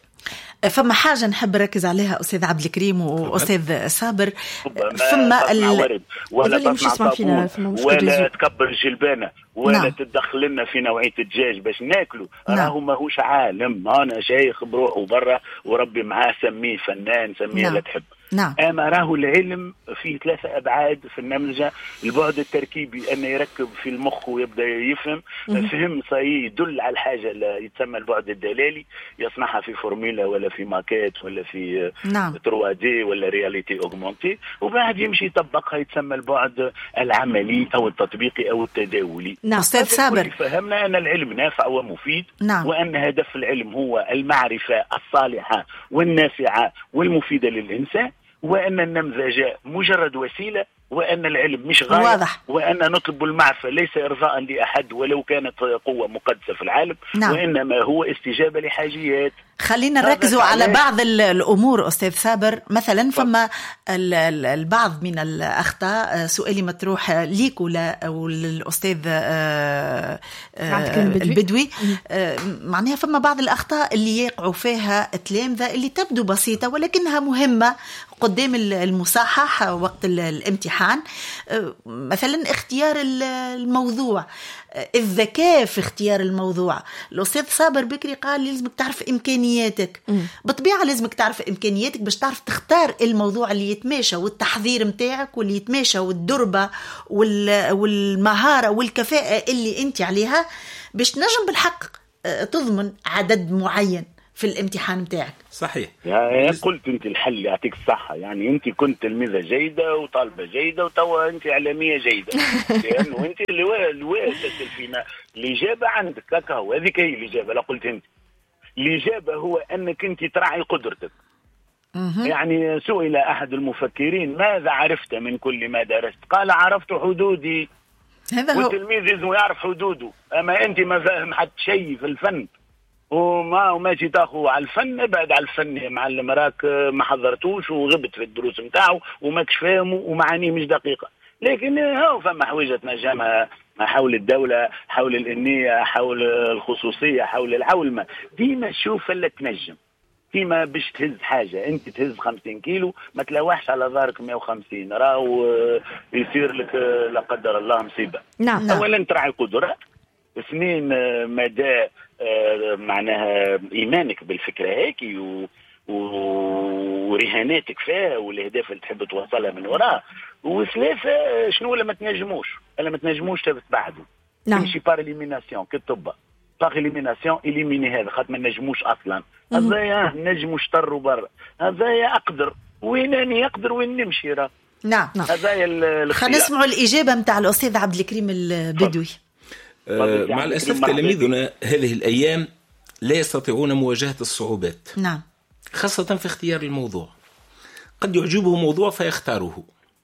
فما حاجة نحب نركز عليها أستاذ عبد الكريم وأستاذ صابر. فما ال... ولا تصنع صابون ولا تكبر الجلبانة ولا نعم. تدخل لنا في نوعية الدجاج باش ناكله. نعم. راهو ماهوش عالم، أنا شيخ بروحه برا وربي معاه سميه فنان سميه نعم. لا تحب. نعم. أما راهو العلم فيه ثلاثة أبعاد في النمذجة. البعد التركيبي أنه يركب في المخ ويبدأ يفهم. م- فهم صحيح يدل على الحاجة اللي يتسمى البعد الدلالي، يصنعها في فورمولا ولا في ماكيت ولا في نعم. ثري دي ولا رياليتي أوغمونتي، وبعد يمشي يطبقها يتسمى البعد العملي أو التطبيقي أو التداولي. نعم. أستاذ صابر فهمنا أن العلم نافع ومفيد. نعم. وأن هدف العلم هو المعرفة الصالحة والنافعة والمفيدة للإنسان، وأن النمذجة مجرد وسيلة، وأن العلم مش غاية. واضح. وأن نطلب المعرفة ليس إرضاء لأحد ولو كانت قوة مقدسة في العالم. نعم. وإنما هو استجابة لحاجيات. خلينا نركزوا على بعض الأمور أستاذ صابر. مثلا فما البعض من الأخطاء، سؤالي مطروح ليك ولا أو الأستاذ البدوي، معناها فما بعض الأخطاء اللي يقعوا فيها التلامذة اللي تبدو بسيطة ولكنها مهمة قدام المصحح وقت الامتحان. مثلا اختيار الموضوع، الذكاء في اختيار الموضوع. الأستاذ صابر بكري قال لازمك تعرف إمكانياتك. بطبيعة لازمك تعرف إمكانياتك باش تعرف تختار الموضوع اللي يتماشى والتحضير متاعك واللي يتماشى والدربة والمهارة والكفاءة اللي أنت عليها باش تنجم بالحق تضمن عدد معين في الامتحان متاعك. صحيح. يعني قلت انت الحل يعطيك الصحه، يعني انت كنت تلميذه جيده وطالبه جيده وتوا انت اعلاميه جيده لانه انت اللي اللي تسال فينا الاجابه عندك هكا هو، هذيك هي الاجابه. لا قلت انت الاجابه هو انك انت تراعي قدرتك. يعني سئل احد المفكرين ماذا عرفت من كل ما درست؟ قال عرفت حدودي. هذا هو. والتلميذ لازم يعرف حدوده. اما انت ما فاهم حتى شيء في الفن وما وماشي تاخذ على الفن، ابعد على الفن يا معلم، راك ما حضرتوش وغبت في الدروس نتاعو وماكش فاهمه ومعانيه مش دقيقه. لكن هاو فما حويجه تنجمها حول الدوله، حول الانيه، حول الخصوصيه، حول العولمه. ديما تشوف اللي تنجم ديما باش تهز حاجه. انت تهز خمسين كيلو ما تلوحش على ظهرك مئة وخمسين، راهو يصير لك لا قدر الله مصيبه. نعم. اولا تراعي قدره، اثنين مدى معناها ايمانك بالفكره هيك و... ورهاناتك فيها والاهداف اللي تحب توصلها من وراء. وثلاثه شنو لما تنجموش الا ما تنجموش تبعدوا. نعم. تمشي بار اليميناسيون كالطب بار اليميناسيون اليميني هذا خاطر ما نجموش اصلا. هذايا نجموا شطر برا، هذايا اقدر ويناني يقدر وين نمشي راه. نعم. هذايا خلينا نسمعوا الاجابه نتاع الاستاذ عبد الكريم البدوي. آه مع الأسف تلاميذنا هذه الأيام لا يستطيعون مواجهة الصعوبات. نعم. خاصة في اختيار الموضوع. قد يعجبه موضوع فيختاره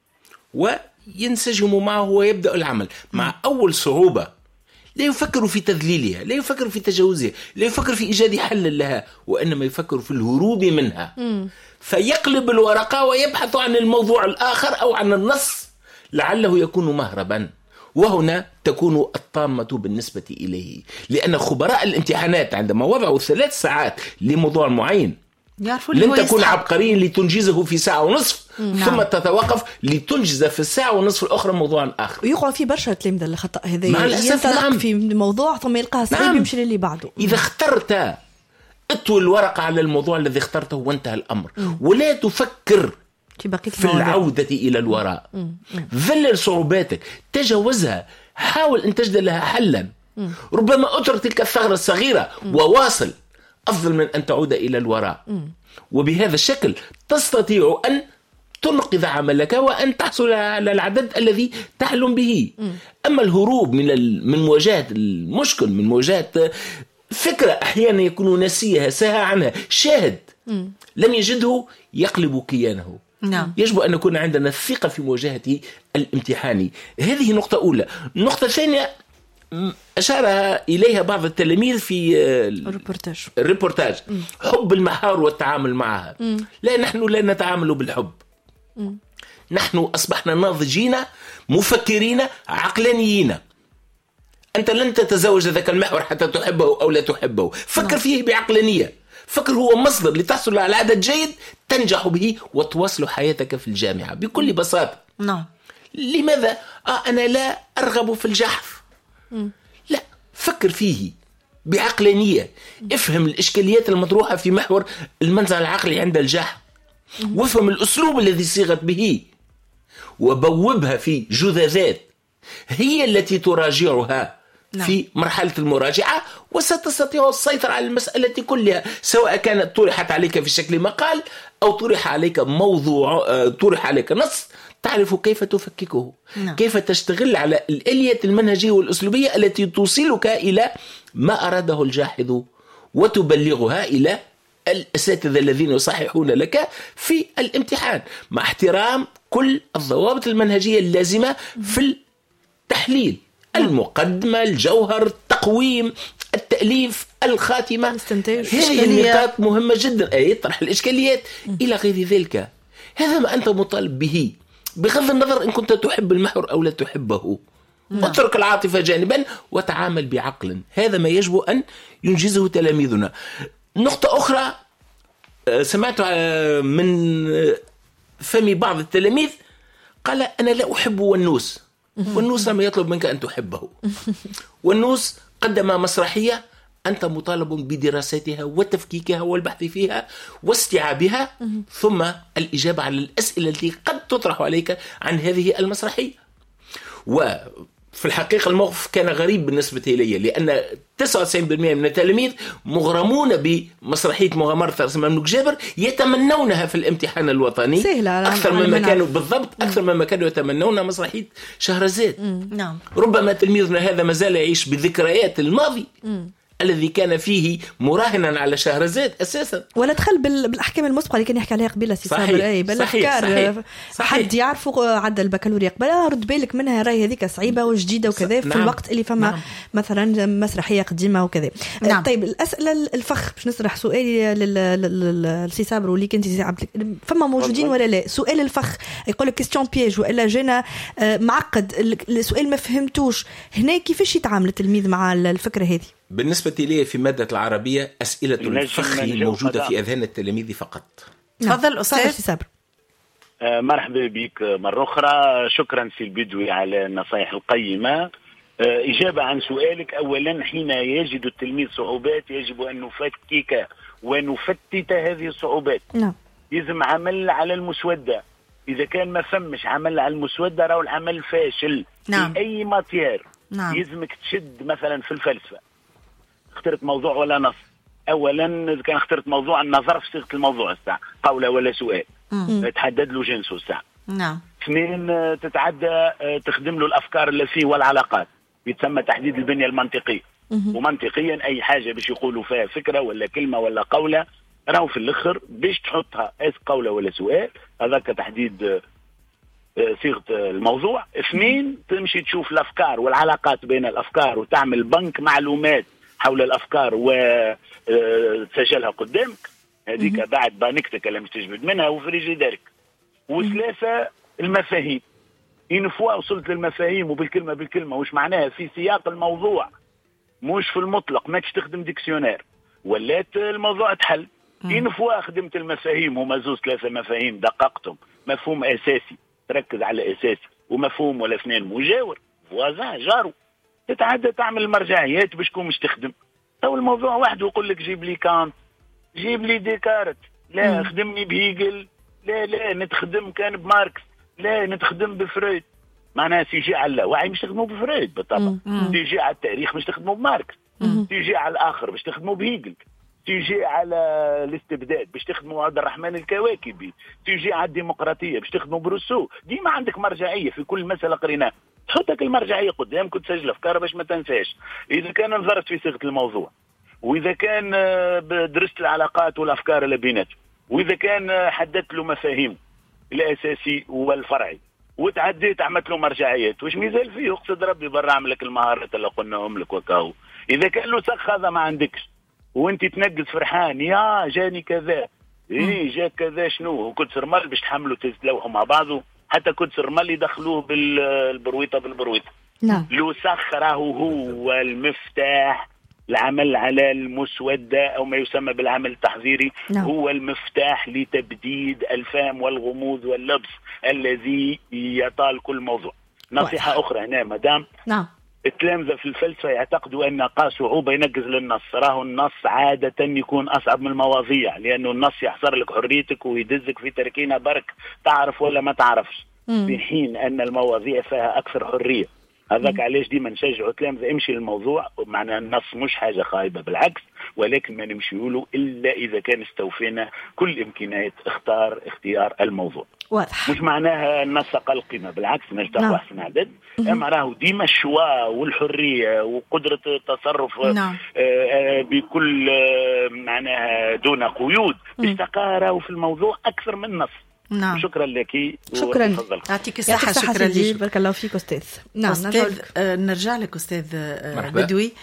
وينسجم معه ويبدأ العمل. مع أول صعوبة لا يفكر في تذليلها، لا يفكر في تجاوزها، لا يفكر في إيجاد حل لها، وإنما يفكر في الهروب منها. م. فيقلب الورقة ويبحث عن الموضوع الآخر أو عن النص لعله يكون مهربا. وهنا تكون الطامة بالنسبة إليه، لأن خبراء الامتحانات عندما وضعوا ثلاث ساعات لموضوع معين لن تكون عبقريا لتنجزه في ساعة ونصف. نعم. ثم تتوقف لتنجز في الساعة ونصف الأخرى موضوع آخر. ويقع في برشا تلاميذ اللي خطأ هذا، ينطلق نعم. في موضوع ثم يلقاه صعيب. نعم. يمشي للي بعده. إذا اخترت اطوي الورقة على الموضوع الذي اخترته وانتهى الأمر. م. ولا تفكر في العودة إلى الوراء. ذلل صعوباتك، تجاوزها، حاول أن تجد لها حلا. م. ربما أترك تلك الثغرة الصغيرة م. وواصل أفضل من أن تعود إلى الوراء. م. وبهذا الشكل تستطيع أن تنقذ عملك وأن تحصل على العدد الذي تحلم به. م. أما الهروب من من مواجهة المشكل، من مواجهة فكرة أحيانا يكون نسيها ساهى عنها، شاهد م. لم يجده يقلب كيانه. نعم. يجب أن يكون عندنا الثقة في مواجهة الامتحان. هذه نقطة أولى. نقطة ثانية أشار إليها بعض التلاميذ في الريبورتاج الريبورتاج حب المهار والتعامل معها. م. لا، نحن لا نتعامل بالحب. م. نحن أصبحنا ناضجين مفكرين عقلانيين. أنت لن تتزوج ذاك المحور حتى تحبه أو لا تحبه. فكر فيه بعقلانية. فكر هو مصدر لتحصل على عدد جيد تنجح به وتواصل حياتك في الجامعة بكل بساطة. نعم. لماذا آه أنا لا أرغب في الجحف؟ م. لا، فكر فيه بعقلانية. افهم الإشكاليات المطروحة في محور المنزع العقلي عند الجحف، وافهم الأسلوب الذي صيغت به وبوبها في جذاذات هي التي تراجعها. نعم. في مرحلة المراجعة وستستطيع السيطرة على المسألة كلها، سواء كانت طرحت عليك في شكل مقال أو طرح عليك موضوع، طرح عليك نص، تعرف كيف تفككه. نعم. كيف تشتغل على الآلية المنهجية والأسلوبية التي توصلك إلى ما أراده الجاحظ وتبلغها إلى الأساتذة الذين يصححون لك في الامتحان، مع احترام كل الضوابط المنهجية اللازمة في التحليل: المقدمة، الجوهر، التقويم، التأليف، الخاتمة. هذه النقاط مهمة جدا، أي طرح الإشكاليات إلى غير ذلك. هذا ما أنت مطالب به بغض النظر إن كنت تحب المحور أو لا تحبه. نعم. اترك العاطفة جانبا وتعامل بعقل. هذا ما يجب أن ينجزه تلاميذنا. نقطة أخرى سمعت من فم بعض التلاميذ قال: أنا لا أحب ونوس. والنوس لم يطلب منك أن تحبه. والنوس قدم مسرحية أنت مطالب بدراستها وتفكيكها والبحث فيها واستيعابها، ثم الإجابة على الأسئلة التي قد تطرح عليك عن هذه المسرحية. وفي الحقيقة الموقف كان غريب بالنسبة إلي، لأن تسعة وتسعين بالمئة من التلاميذ مغرمون بمسرحية مغامرة رأس المملوك جابر، يتمنونها في الامتحان الوطني أكثر مما كانوا بالضبط أكثر مما كانوا يتمنون مسرحية شهرزاد. نعم. ربما تلميذنا هذا ما زال يعيش بذكريات الماضي الذي كان فيه مراهنا على شهرزاد أساسا، ولا دخل بالأحكام المسبقة اللي كان يحكي عليها قبيلة سي صابر. أي بالأفكار حد يعرفوا عدى البكالوريا قبل رد بالك منها راي هذيك صعيبة وجديدة وكذا في نعم. الوقت اللي فما نعم. مثلا مسرحية قديمة وكذا. نعم. طيب الأسئلة الفخ باش نسرح سؤالي للسي صابر واللي كنت فما موجودين ولا لا. سؤال الفخ يقول لك كيستيون بيج وإلا جينا معقد السؤال ما فهمتوش، هنا كيفاش يتعامل التلميذ مع الفكرة هذه؟ بالنسبة لي في مادة العربية أسئلة الفخ موجودة في أذهان التلاميذ فقط. تفضل أستاذ صابر. آه مرحبا بك مرة أخرى، شكرا سي البدوي على النصائح القيمة. آه إجابة عن سؤالك، أولا حين يجد التلميذ صعوبات يجب أن نفكك ونفتت هذه الصعوبات. نعم. يلزم عمل على المسودة، إذا كان ما فمش عمل على المسودة راهو العمل فاشل. نعم. في أي ماتير. نعم. يلزمك تشد مثلا في الفلسفة اخترت موضوع ولا نص، اولا اذا كان اخترت موضوع النظر في صيغه الموضوع الساعه قوله ولا سؤال تحدد له جنسه الساعه. نعم. اثنين تتعدى تخدم له الافكار اللي فيه والعلاقات، يتسمى تحديد البنيه المنطقيه. ومنطقيا اي حاجه باش يقولوا فيها فكره ولا كلمه ولا قوله راهو في الاخر باش تحطها اس قوله ولا سؤال، هذاك تحديد صيغه الموضوع. اثنين تمشي تشوف الافكار والعلاقات بين الافكار وتعمل بنك معلومات حول الأفكار وتسجلها قدامك، هذيك بعد بانكتك لم تجبد منها وفريجي دارك. وثلاثة المفاهيم، إن فوا وصلت للمفاهيم وبالكلمة بالكلمة وش معناها في سياق الموضوع مش في المطلق، ما تستخدم ديكسيونير ولات الموضوع تحل. إن فوا خدمت المفاهيم هما زوز ثلاثة مفاهيم دققتهم، مفهوم أساسي تركز على أساسي ومفهوم ولا اثنين مجاور فوازان جارو، تتعدى تعمل المرجعيات باش تكون مستخدم. تو الموضوع واحد ويقول لك جيب لي كانت جيب لي ديكارت، لا مم. خدمني بهيجل، لا لا نتخدم كان بماركس، لا نتخدم بفرويد. معناها تيجي على اللاوعي مش تخدموا بفرويد بالطبع، تيجي على التاريخ مش تخدموا بماركس، تيجي على الآخر باش تخدموا بهيجل، تيجي على الاستبداد باش تخدموا عبد الرحمن الكواكبي، تيجي على الديمقراطية باش تخدموا بروسو. ديما عندك مرجعية في كل مسألة قريناها، تحطك المرجعية قدامك وتسجل أفكار باش ما تنساش. إذا كان نظرت في صيغة الموضوع، وإذا كان درست العلاقات والأفكار اللي بيناتهم، وإذا كان حددت له مفاهيم الأساسي والفرعي وتعديت عملت له مرجعيات، وش ميزال فيه اقصد ربي برا عمل لك المهارات اللي قلناهم لك وكاو. إذا كان له سخ هذا ما عندكش وانت تنقص فرحان يا جاني كذا إيه جاك كذا شنو، وكنت سرمال باش تحملوا تتلوحوا مع بعضه، حتى كنت سرمال يدخلوه بالبرويطة بالبرويطة. نعم. لو سخره هو المفتاح العمل على المسودة أو ما يسمى بالعمل التحضيري. نعم. هو المفتاح لتبديد الفهم والغموض واللبس الذي يطال كل موضوع. نصيحة واحد. أخرى هنا مدام. نعم. التلامذة في الفلسفة يعتقدوا أن قا صعوبة ينقز للنص، راهو النص عادة يكون أصعب من المواضيع، لأنه النص يحصر لك حريتك ويدزك في تركينة برك تعرف ولا ما تعرفش، في حين أن المواضيع فيها أكثر حرية. هذاك علاش ديما نشجعوا التلامذة امشي للموضوع، معنى النص مش حاجة خايبة بالعكس، ولكن ما نمشيوا له إلا إذا كان استوفينا كل إمكانيات اختار اختيار الموضوع. واضح. مش معناها النص أقل قيمة، بالعكس نجد أحسن عدد، أما راهو ديما الشواء والحرية وقدرة التصرف نعم. بكل معناها دون قيود باش تلقى راهو في الموضوع أكثر من نص. نعم. شكرا لك. شكرا. يعطيك الصحة. شكرا لك. بارك الله فيك أستاذ. نعم. أستاذ آه نرجع لك أستاذ آه بدوي.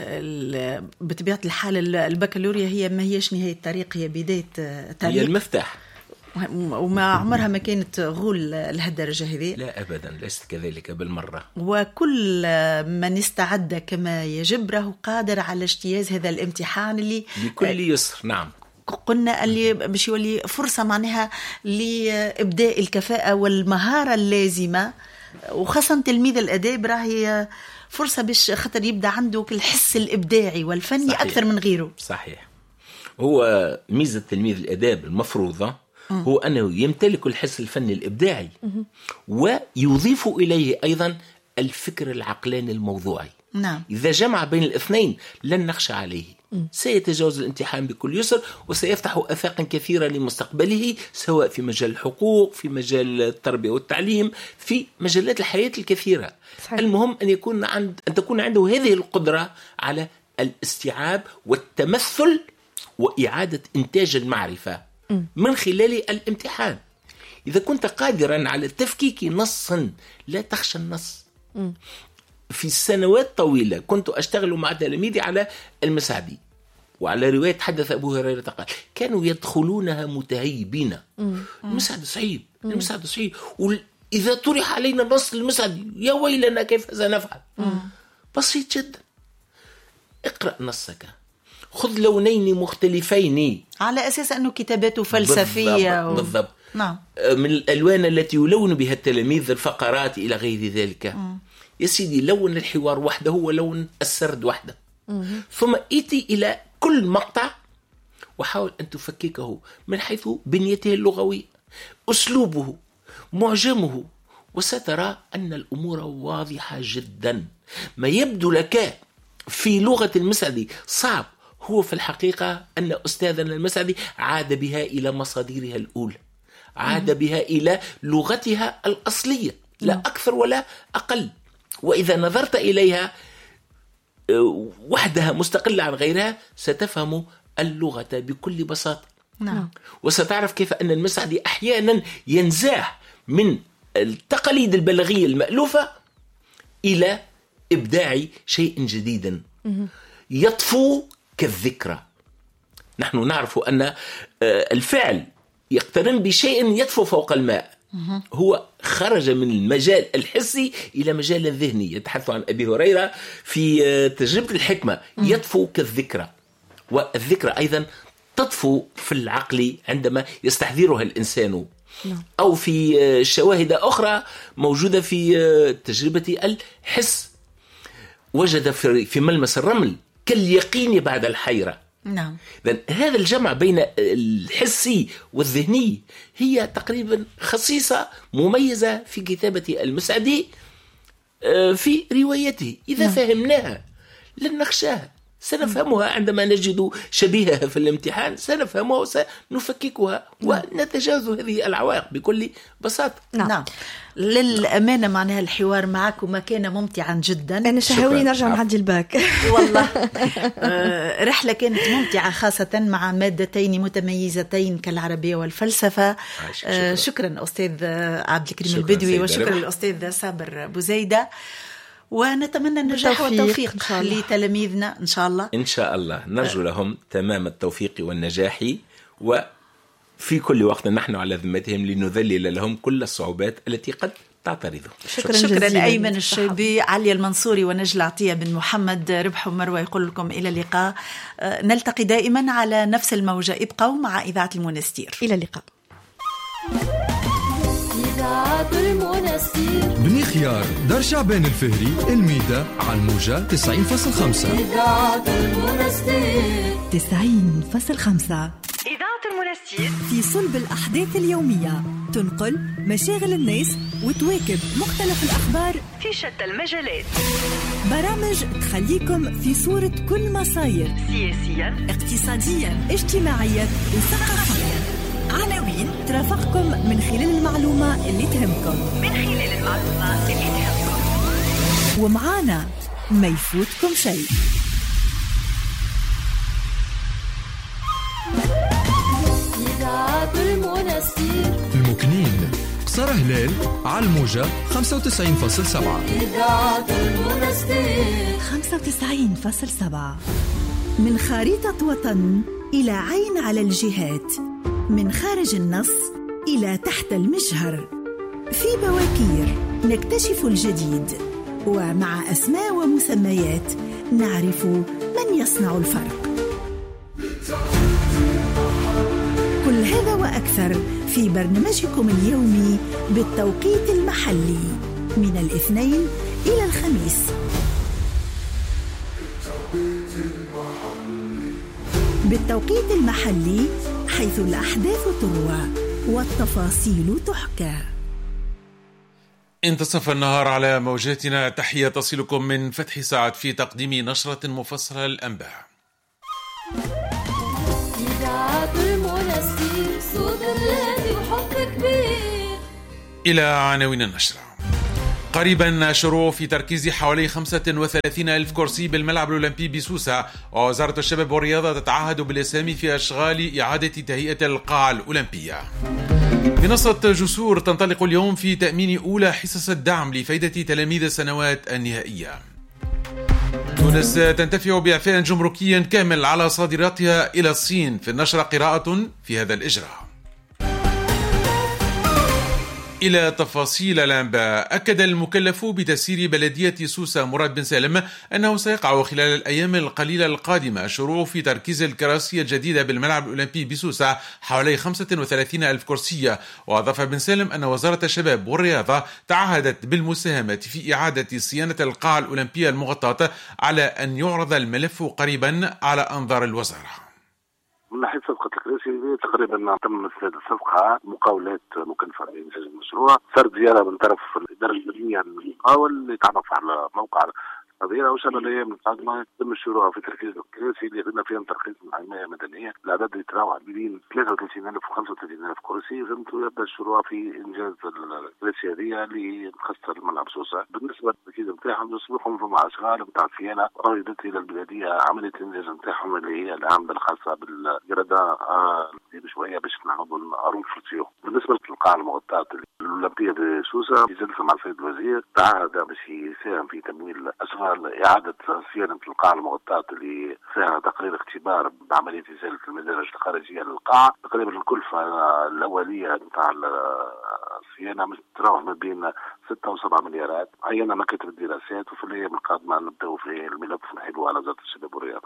آه بطبيعة الحال البكالوريا هي ما هيش نهاية الطريق، هي بداية آه طريق، هي المفتاح، وما عمرها ما كانت غول لهالدرجة هذه. لا أبدا، ليست كذلك بالمرة. وكل من استعد كما يجب راهو قادر على اجتياز هذا الامتحان اللي بكل يسر. نعم. قلنا اللي باش يولي فرصة معناها لإبداء الكفاءة والمهارة اللازمة وخاصة تلميذ الآداب راهي فرصة باش خاطر يبدأ عنده الحس الإبداعي والفني صحيح. أكثر من غيره. صحيح. هو ميزة تلميذ الآداب المفروضة هو أنه يمتلك الحس الفني الإبداعي ويضيف إليه أيضا الفكر العقلاني الموضوعي. نعم. إذا جمع بين الاثنين لن نخشى عليه، سيتجاوز الامتحان بكل يسر وسيفتح آفاقا كثيرة لمستقبله، سواء في مجال الحقوق، في مجال التربية والتعليم، في مجالات الحياة الكثيرة. صحيح. المهم أن يكون عند أن تكون عنده هذه القدرة على الاستيعاب والتمثل وإعادة إنتاج المعرفة من خلال الامتحان. إذا كنت قادرا على تفكيك نص لا تخشى النص. في سنوات طويلة كنت أشتغل مع تلاميذي على المسعدي وعلى رواية حدث أبو هريرة قال، كانوا يدخلونها متهيبين. المسعد صعيب، المسعد صعيب، وإذا طرح علينا نص المسعدي يا ويلنا كيف سنفعل. بسيط جدا، اقرأ نصك، خذ لونين مختلفين على أساس أنه كتاباته فلسفية بالضبط, و... بالضبط. نعم. من الألوان التي يلون بها التلاميذ الفقرات إلى غير ذلك. م. يا سيدي لون الحوار وحده ولون السرد وحده. م. ثم إيتي إلى كل مقطع وحاول أن تفككه من حيث بنيته اللغوية، أسلوبه، معجمه، وسترى أن الأمور واضحة جدا. ما يبدو لك في لغة المسعدي صعب هو في الحقيقة أن أستاذنا المسعدي عاد بها إلى مصادرها الأولى، عاد م. بها إلى لغتها الأصلية، لا م. أكثر ولا أقل. وإذا نظرت إليها وحدها مستقلة عن غيرها ستفهم اللغة بكل بساطة. نعم. وستعرف كيف أن المسعدي أحيانا ينزاح من التقاليد البلاغية المألوفة إلى إبداع شيء جديد يطفو كالذكرى. نحن نعرف أن الفعل يقترن بشيء يطفو فوق الماء. هو خرج من المجال الحسي إلى مجال الذهني. يتحدث عن أبي هريرة في تجربة الحكمة، يطفو كالذكرى، والذكرى أيضا تطفو في العقل عندما يستحضرها الإنسان، أو في شواهد أخرى موجودة في تجربة الحس، وجد في ملمس الرمل كاليقين بعد الحيرة. نعم. هذا الجمع بين الحسي والذهني هي تقريبا خصيصة مميزة في كتابة المسعدي في روايته. إذا نعم. فهمناها لن نخشاها، سنفهمها عندما نجد شبيهها في الامتحان، سنفهمها وسنفككها ونتجاوز هذه العوائق بكل بساطة. نعم. نعم. للأمانة معناها الحوار معكم كان ممتعا جدا. أنا شهوي نرجع نعدي الباك. والله رحلة كانت ممتعة، خاصة مع مادتين متميزتين كالعربية والفلسفة. شكرا, شكرا أستاذ عبد الكريم البدوي، وشكرا الأستاذ صابر بوزيدة، ونتمنى النجاح والتوفيق لتلاميذنا إن شاء الله. إن شاء الله نرجو لهم تمام التوفيق والنجاح، وفي كل وقت نحن على ذمتهم لنذلل لهم كل الصعوبات التي قد تعترضهم. شكرا, شكرا, شكرا أيمن الشيبي، علي المنصوري، ونجل عطية بن محمد. ربح ومروة يقول لكم إلى اللقاء، نلتقي دائما على نفس الموجة. ابقوا مع إذاعة المنستير. إلى اللقاء. بني خيار، دار شعبان الفهري، الميدة، على الموجة تسعين فاصل خمسة. تسعين فاصل خمسة. إذاعة المنستير في صلب الأحداث اليومية، تنقل مشاغل الناس وتواكب مختلف الأخبار في شتى المجالات. برامج تخليكم في صورة كل ما صاير سياسيا، اقتصاديا، اجتماعيا وثقافيا. عناوين ترافقكم من خلال المعلومة اللي تهمكم من خلال المعلومة اللي تهمكم ومعانا ما يفوتكم شيء. إذاعة المنستير، المكنين، قصر هلال، على الموجة خمسة وتسعين فاصل سبعة. إذاعة المنستير خمسة وتسعين فاصل سبعة. من خريطة وطن إلى عين على الجهات، من خارج النص إلى تحت المجهر، في بواكير نكتشف الجديد، ومع أسماء ومسميات نعرف من يصنع الفرق. كل هذا وأكثر في برنامجكم اليومي بالتوقيت المحلي من الاثنين إلى الخميس. بالتوقيت المحلي حيث الأحداث تروى والتفاصيل تحكى. انتصف النهار على موجاتنا. تحية تصلكم من فتح ساعد في تقديم نشرة مفصلة للأنباء. إلى عناوين النشرة. قريبا شروع في تركيز حوالي خمسة وثلاثين ألف كرسي بالملعب الأولمبي بسوسة، ووزارة الشباب والرياضة تتعهد بالإسهام في أشغال إعادة تهيئة القاعة الأولمبية. منصة جسور تنطلق اليوم في تأمين أولى حصص الدعم لفائدة تلاميذ السنوات النهائية. تونس تنتفع بإعفاء جمركي كامل على صادراتها إلى الصين. في النشرة قراءة في هذا الإجراء. إلى تفاصيل الأنباء. أكد المكلف بتسيير بلدية سوسة مراد بن سالم أنه سيقع خلال الأيام القليلة القادمة شروع في تركيز الكراسي الجديدة بالملعب الأولمبي بسوسة حوالي خمسة وثلاثين ألف كرسي. وأضاف بن سالم أن وزارة الشباب والرياضة تعهدت بالمساهمة في إعادة صيانة القاعة الأولمبية المغطاة على أن يعرض الملف قريبا على أنظار الوزارة. من ناحية صفقة الكراسي تقريبا تم استعداد الصفقة، مقاولات مكلفة بإنتاج المشروع، صارت زيارة من طرف الإدارة المدنية للمقاول اللي تعرف على موقع القضية، وإن شاء الله الأيام القادمة يتم الشروع في تركيز الكراسي اللي قلنا فيها ترخيص من الحماية المدنية. الأعداد اللي تراوح بين ثلاثة وثلاثين ألف و خمسة وثلاثين ألف كرسي، فهمتوا يبدأ الشروع في إنجاز الكراسي هذه اللي خاصة الملعب سوسة. بالنسبة للتركيز نتاعهم يصبحوا مع أشغال نتاع صيانة رغبت إلى البلدية عملية الإنجاز نتاعهم اللي هي العامة الخاصة بالجردة بشوية باش نعوضوا الأروم فرسيو. بالنسبة للقاعة المغطاة الأولمبية بسوسة في جلسة مع السيد الوزير تعهد باش يساهم في تمويل أشغال إعادة صيانة القاعة المغطاة اللي فيها تقرير اختبار بعملية إزالة المدارج الخارجية للقاعة. تقريبا الكلفة الأولية نتاع الصيانة تتراوح ما بين ستة وسبعة مليارات. عينا مكاتب الدراسات وفي الأيام القادمة نبدأ في الملف نحلوه على وزارة الشباب والرياضة.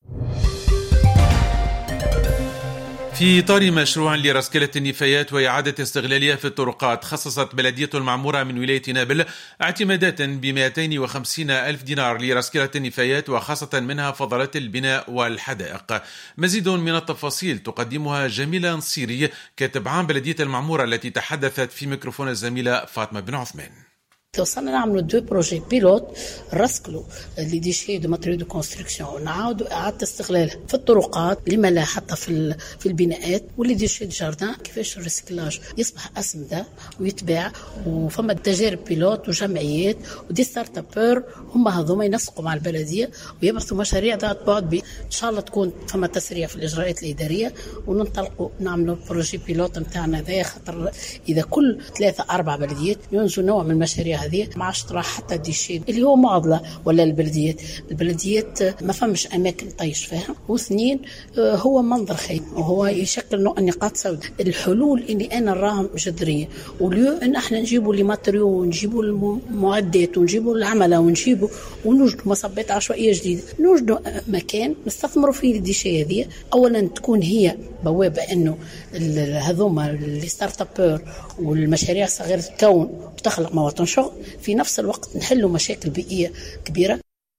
في إطار مشروع لرسكلة النفايات وإعادة استغلالها في الطرقات، خصصت بلدية المعمورة من ولاية نابل اعتمادات ب مئتين وخمسين ألف دينار لرسكلة النفايات، وخاصة منها فضلات البناء والحدائق. مزيد من التفاصيل تقدمها جميلة نصيري كاتب عام بلدية المعمورة التي تحدثت في ميكروفون الزميلة فاطمة بن عثمان. وصلنا نعملوا دو بروجي بيلوت رسكلوا لي ديشي دو ماتريو دو كونستركسيون ونعاودوا اعاده استغلالها في الطرقات، لما لا حتى في في البناءات، واللي ديشي دو جاردان كيفاش الريسكلاج يصبح اسمده ويتباع. وفما تجارب بيلوت وجمعيات ودي ستارت ابور هما هذوما ينسقوا مع البلديه ويبعثوا مشاريع ذات بعد. ان شاء الله تكون فما تسريع في الاجراءات الاداريه وننطلقوا نعملوا بروجي بيلوت نتاعنا ذا، خاطر اذا كل ثلاثه اربع بلديات ينجوا نوع من المشاريع هذه ما عادش تروح حتى ديشي اللي هو معضله. ولا البلديات البلديات ما فمش اماكن طيش فيها، واثنين هو منظر خايب وهو يشكل نوع نقاط سوداء. الحلول اللي انا نراهم جذريه، وليو ان احنا نجيبوا لي ماتريو ونجيبوا المعدات ونجيبوا العمله ونجيبوا ونوجدوا مصبات عشوائيه جديده، نوجدوا مكان نستثمروا فيه الديشي هذه. اولا تكون هي بوابه انه هذوما اللي ستارت ابور والمشاريع الصغيره تكون وتخلق مواطن شغل، في نفس الوقت نحلوا مشاكل بيئية كبيرة.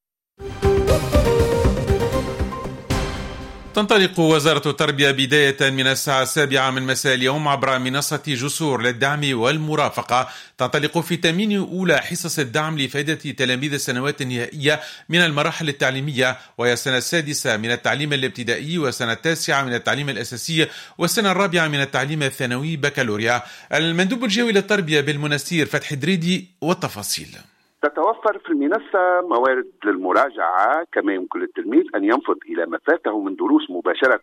تنطلق وزارة التربية بداية من الساعة السابعة من مساء اليوم عبر منصة جسور للدعم والمرافقة، تنطلق في تأمين أولى حصص الدعم لفائدة تلاميذ السنوات النهائية من المراحل التعليمية، وهي السنة السادسة من التعليم الابتدائي والسنة التاسعة من التعليم الأساسي والسنة الرابعة من التعليم الثانوي بكالوريا. المندوب الجوي للتربية بالمنستير فتحي دريدي والتفاصيل. تتوفر في المنصة موارد للمراجعة، كما يمكن للتلميذ أن ينفذ إلى ما فاته من دروس مباشرة